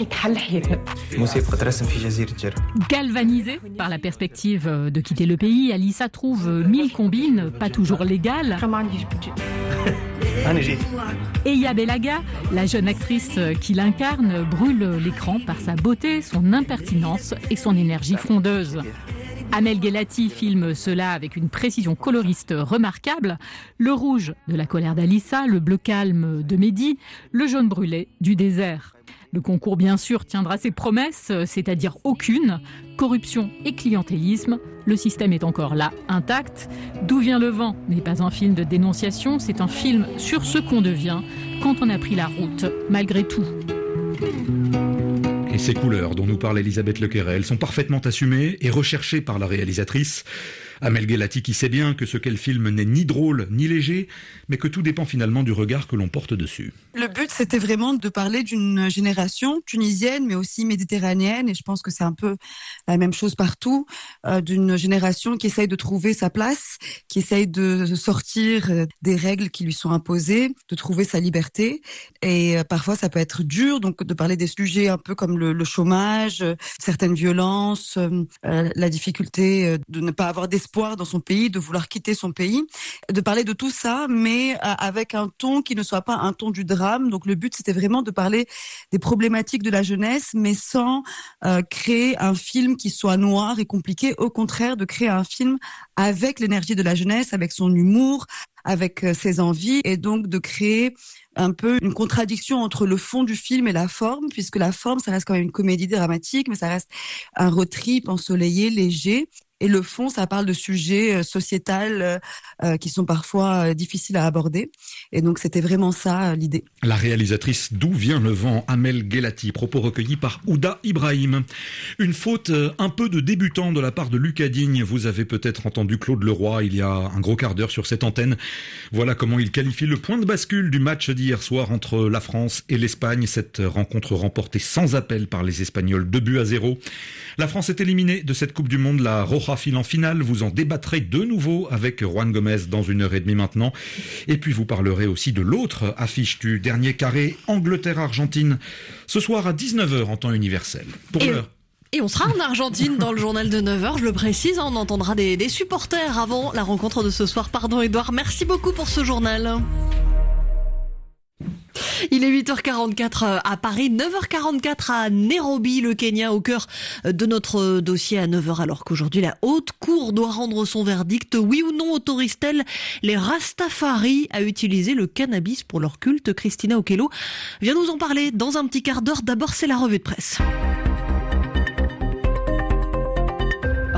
Galvanisée par la perspective de quitter le pays, Alissa trouve 1000 combines, pas toujours légales. Et Yabelaga, la jeune actrice qui l'incarne, brûle l'écran par sa beauté, son impertinence et son énergie frondeuse. Amel Guelati filme cela avec une précision coloriste remarquable. Le rouge de la colère d'Alissa, le bleu calme de Mehdi, le jaune brûlé du désert. Le concours, bien sûr, tiendra ses promesses, c'est-à-dire aucune. Corruption et clientélisme, le système est encore là, intact. D'où vient le vent n'est pas un film de dénonciation, c'est un film sur ce qu'on devient quand on a pris la route, malgré tout. Et ces couleurs dont nous parle Elisabeth Lequerès sont parfaitement assumées et recherchées par la réalisatrice. Amel Guelati qui sait bien que ce qu'elle filme n'est ni drôle ni léger, mais que tout dépend finalement du regard que l'on porte dessus. Le but, c'était vraiment de parler d'une génération tunisienne, mais aussi méditerranéenne, et je pense que c'est un peu la même chose partout, d'une génération qui essaye de trouver sa place, qui essaye de sortir des règles qui lui sont imposées, de trouver sa liberté, et parfois ça peut être dur, donc de parler des sujets un peu comme le chômage, certaines violences, la difficulté de ne pas avoir d'espoir dans son pays, de vouloir quitter son pays, de parler de tout ça, mais avec un ton qui ne soit pas un ton du drame. Donc le but, c'était vraiment de parler des problématiques de la jeunesse, mais sans créer un film qui soit noir et compliqué. Au contraire, de créer un film avec l'énergie de la jeunesse, avec son humour, avec ses envies, et donc de créer un peu une contradiction entre le fond du film et la forme, puisque la forme, ça reste quand même une comédie dramatique, mais ça reste un road trip ensoleillé, léger. Et le fond, ça parle de sujets sociétals qui sont parfois difficiles à aborder. Et donc, c'était vraiment ça l'idée. La réalisatrice D'où vient le vent, Amel Guelati, propos recueillis par Ouda Ibrahim. Une faute un peu de débutant de la part de Lucas Digne. Vous avez peut-être entendu Claude Leroy il y a un gros quart d'heure sur cette antenne. Voilà comment il qualifie le point de bascule du match d'hier soir entre la France et l'Espagne. Cette rencontre remportée sans appel par les Espagnols, 2-0. La France est éliminée de cette Coupe du Monde. La Roja file en finale. Vous en débattrez de nouveau avec Juan Gomez dans 1h30 maintenant. Et puis vous parlerez aussi de l'autre affiche du dernier carré, Angleterre-Argentine, ce soir à 19h en temps universel. Pour l'heure. Et on sera en Argentine dans le journal de 9h, je le précise, on entendra des supporters avant la rencontre de ce soir. Pardon Edouard, merci beaucoup pour ce journal. Il est 8h44 à Paris, 9h44 à Nairobi, le Kenya, au cœur de notre dossier à 9h, alors qu'aujourd'hui la Haute Cour doit rendre son verdict. Oui ou non autorise-t-elle les Rastafari à utiliser le cannabis pour leur culte? Christina Okello vient nous en parler dans un petit quart d'heure. D'abord, c'est la revue de presse.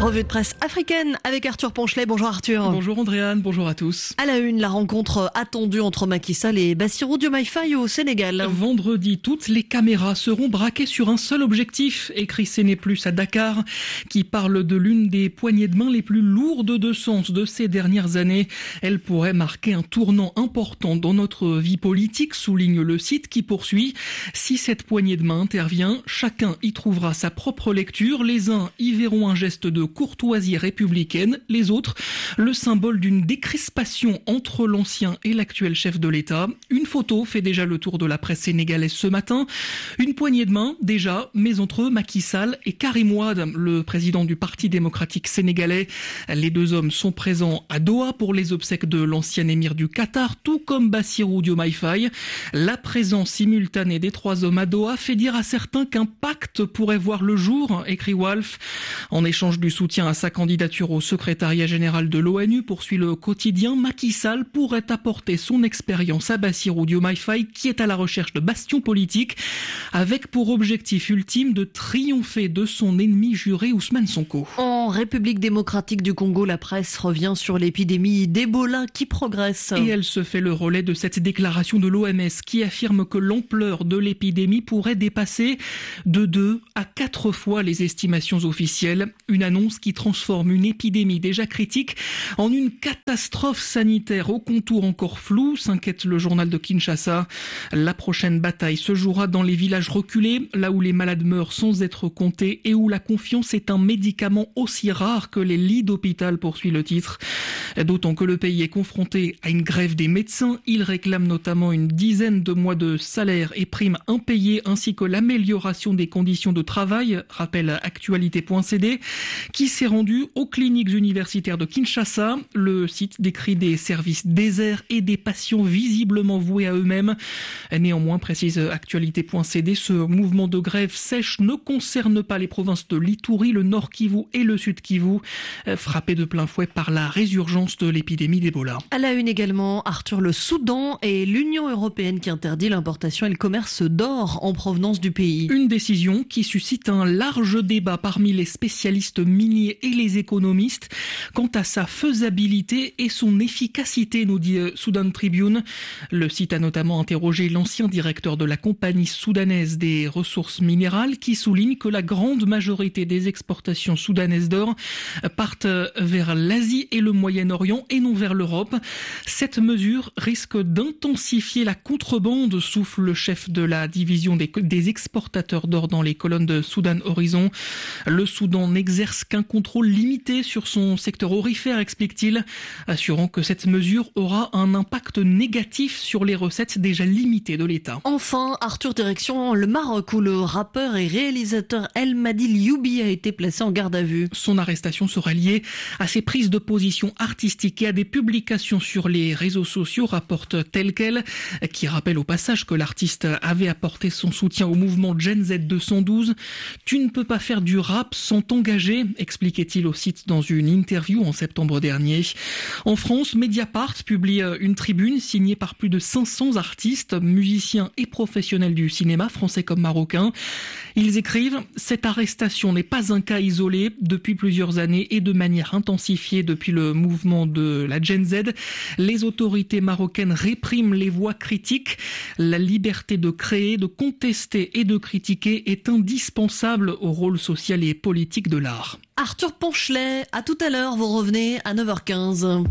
Revue de presse africaine avec Arthur Ponchelet. Bonjour Arthur. Bonjour Andréane, bonjour à tous. À la une, la rencontre attendue entre Macky Sall et Bassirou Diomaye Faye au Sénégal. Vendredi, toutes les caméras seront braquées sur un seul objectif, écrit CNews+ à Dakar, qui parle de l'une des poignées de main les plus lourdes de sens de ces dernières années. Elle pourrait marquer un tournant important dans notre vie politique, souligne le site qui poursuit. Si cette poignée de main intervient, chacun y trouvera sa propre lecture. Les uns y verront un geste de courtoisie républicaine, les autres le symbole d'une décrispation entre l'ancien et l'actuel chef de l'État. Une photo fait déjà le tour de la presse sénégalaise ce matin. Une poignée de main déjà, mais entre Macky Sall et Karim Wade, le président du Parti démocratique sénégalais. Les deux hommes sont présents à Doha pour les obsèques de l'ancien émir du Qatar, tout comme Bassirou Diomaye Faye. La présence simultanée des trois hommes à Doha fait dire à certains qu'un pacte pourrait voir le jour, écrit Wolf. En échange du soutien à sa candidature au secrétariat général de l'ONU, poursuit le quotidien, Macky Sall pourrait apporter son expérience à Bassirou Diomaye Faye, qui est à la recherche de bastions politiques, avec pour objectif ultime de triompher de son ennemi juré Ousmane Sonko. En République démocratique du Congo, la presse revient sur l'épidémie d'Ebola qui progresse. Et elle se fait le relais de cette déclaration de l'OMS qui affirme que l'ampleur de l'épidémie pourrait dépasser de 2 à 4 fois les estimations officielles. Une annonce qui transforme une épidémie déjà critique en une catastrophe sanitaire au contour encore flou, s'inquiète le journal de Kinshasa. La prochaine bataille se jouera dans les villages reculés, là où les malades meurent sans être comptés et où la confiance est un médicament aussi rare que les lits d'hôpital, poursuit le titre. D'autant que le pays est confronté à une grève des médecins. Ils réclament notamment une dizaine de mois de salaire et primes impayées ainsi que l'amélioration des conditions de travail, rappelle actualité.cd, qui s'est rendu aux cliniques universitaires de Kinshasa. Le site décrit des services déserts et des patients visiblement voués à eux-mêmes. Néanmoins, précise actualité.cd, ce mouvement de grève sèche ne concerne pas les provinces de l'Ituri, le Nord Kivu et le Sud Kivu, frappés de plein fouet par la résurgence de l'épidémie d'Ebola. À la une également, Arthur, le Soudan et l'Union européenne qui interdit l'importation et le commerce d'or en provenance du pays. Une décision qui suscite un large débat parmi les spécialistes miniers et les économistes quant à sa faisabilité et son efficacité, nous dit Sudan Tribune. Le site a notamment interrogé l'ancien directeur de la compagnie soudanaise des ressources minérales qui souligne que la grande majorité des exportations soudanaises d'or partent vers l'Asie et le Moyen-Orient et non vers l'Europe. Cette mesure risque d'intensifier la contrebande, souffle le chef de la division des exportateurs d'or dans les colonnes de Soudan Horizon. Le Soudan n'exerce qu'un contrôle limité sur son secteur aurifère, explique-t-il, assurant que cette mesure aura un impact négatif sur les recettes déjà limitées de l'État. Enfin, Arthur, direction le Maroc où le rappeur et réalisateur El Madi Lioubi a été placé en garde à vue. Son arrestation sera liée à ses prises de position artistiques et à des publications sur les réseaux sociaux, rapporte Tel Quel, qui rappelle au passage que l'artiste avait apporté son soutien au mouvement Gen Z 212. « Tu ne peux pas faire du rap sans t'engager », expliquait-il au site dans une interview en septembre dernier. En France, Mediapart publie une tribune signée par plus de 500 artistes, musiciens et professionnels du cinéma, français comme marocains. Ils écrivent « Cette arrestation n'est pas un cas isolé. Depuis plusieurs années et de manière intensifiée depuis le mouvement de la Gen Z, les autorités marocaines répriment les voix critiques. La liberté de créer, de contester et de critiquer est indispensable au rôle social et politique de l'art. » Arthur Ponchelet, à tout à l'heure, vous revenez à 9h15.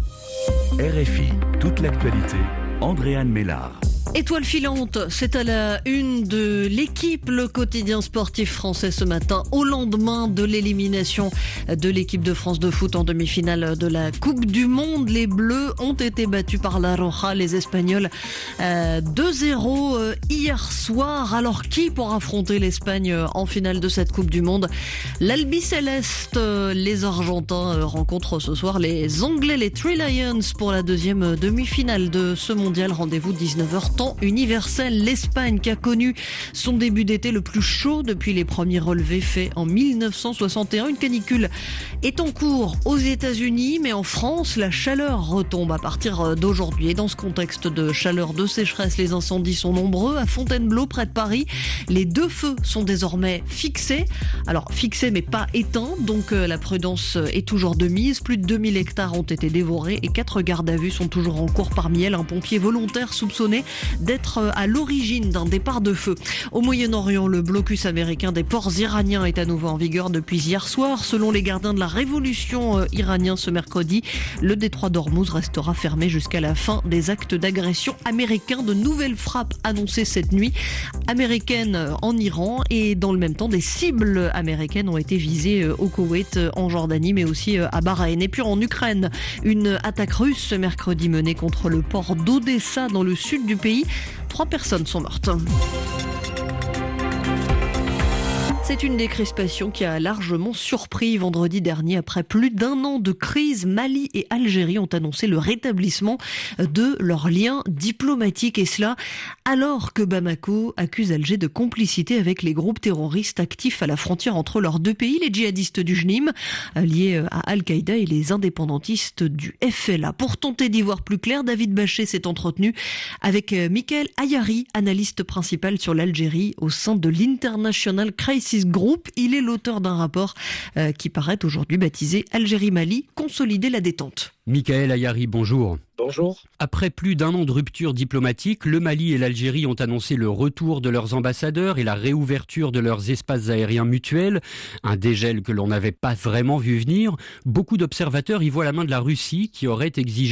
RFI, toute l'actualité, Andréane Mélard. Étoile filante, c'est à la une de l'équipe, le quotidien sportif français ce matin, au lendemain de l'élimination de l'équipe de France de foot en demi-finale de la Coupe du Monde. Les Bleus ont été battus par la Roja, les Espagnols 2-0 hier soir. Alors qui pour affronter l'Espagne en finale de cette Coupe du Monde? L'Albi Céleste, les Argentins rencontrent ce soir les Anglais, les Three Lions pour la deuxième demi-finale de ce mondial. Rendez-vous 19h. temps universel. L'Espagne qui a connu son début d'été le plus chaud depuis les premiers relevés faits en 1961. Une canicule est en cours aux États-Unis, mais en France, la chaleur retombe à partir d'aujourd'hui. Et dans ce contexte de chaleur, de sécheresse, les incendies sont nombreux. À Fontainebleau, près de Paris, les 2 feux sont désormais fixés. Alors fixés mais pas éteints, donc la prudence est toujours de mise. Plus de 2000 hectares ont été dévorés et 4 gardes à vue sont toujours en cours. Parmi elles, un pompier volontaire soupçonné d'être à l'origine d'un départ de feu. Au Moyen-Orient, le blocus américain des ports iraniens est à nouveau en vigueur depuis hier soir. Selon les gardiens de la révolution iranienne, ce mercredi, le détroit d'Ormuz restera fermé jusqu'à la fin des actes d'agression américains. De nouvelles frappes annoncées cette nuit américaines en Iran, et dans le même temps, des cibles américaines ont été visées au Koweït, en Jordanie, mais aussi à Bahreïn. Et puis en Ukraine, une attaque russe ce mercredi menée contre le port d'Odessa dans le sud du pays. 3 personnes sont mortes. C'est une décrispation qui a largement surpris vendredi dernier. Après plus d'1 an de crise, Mali et Algérie ont annoncé le rétablissement de leurs liens diplomatiques. Et cela alors que Bamako accuse Alger de complicité avec les groupes terroristes actifs à la frontière entre leurs 2 pays, les djihadistes du JNIM, liés à Al-Qaïda, et les indépendantistes du FLA. Pour tenter d'y voir plus clair, David Bachet s'est entretenu avec Michael Ayari, analyste principal sur l'Algérie au sein de l'International Crisis Group. Il est l'auteur d'un rapport qui paraît aujourd'hui baptisé Algérie-Mali, consolider la détente. Michael Ayari, bonjour. Bonjour. Après plus d'1 an de rupture diplomatique, le Mali et l'Algérie ont annoncé le retour de leurs ambassadeurs et la réouverture de leurs espaces aériens mutuels. Un dégel que l'on n'avait pas vraiment vu venir. Beaucoup d'observateurs y voient la main de la Russie qui aurait exigé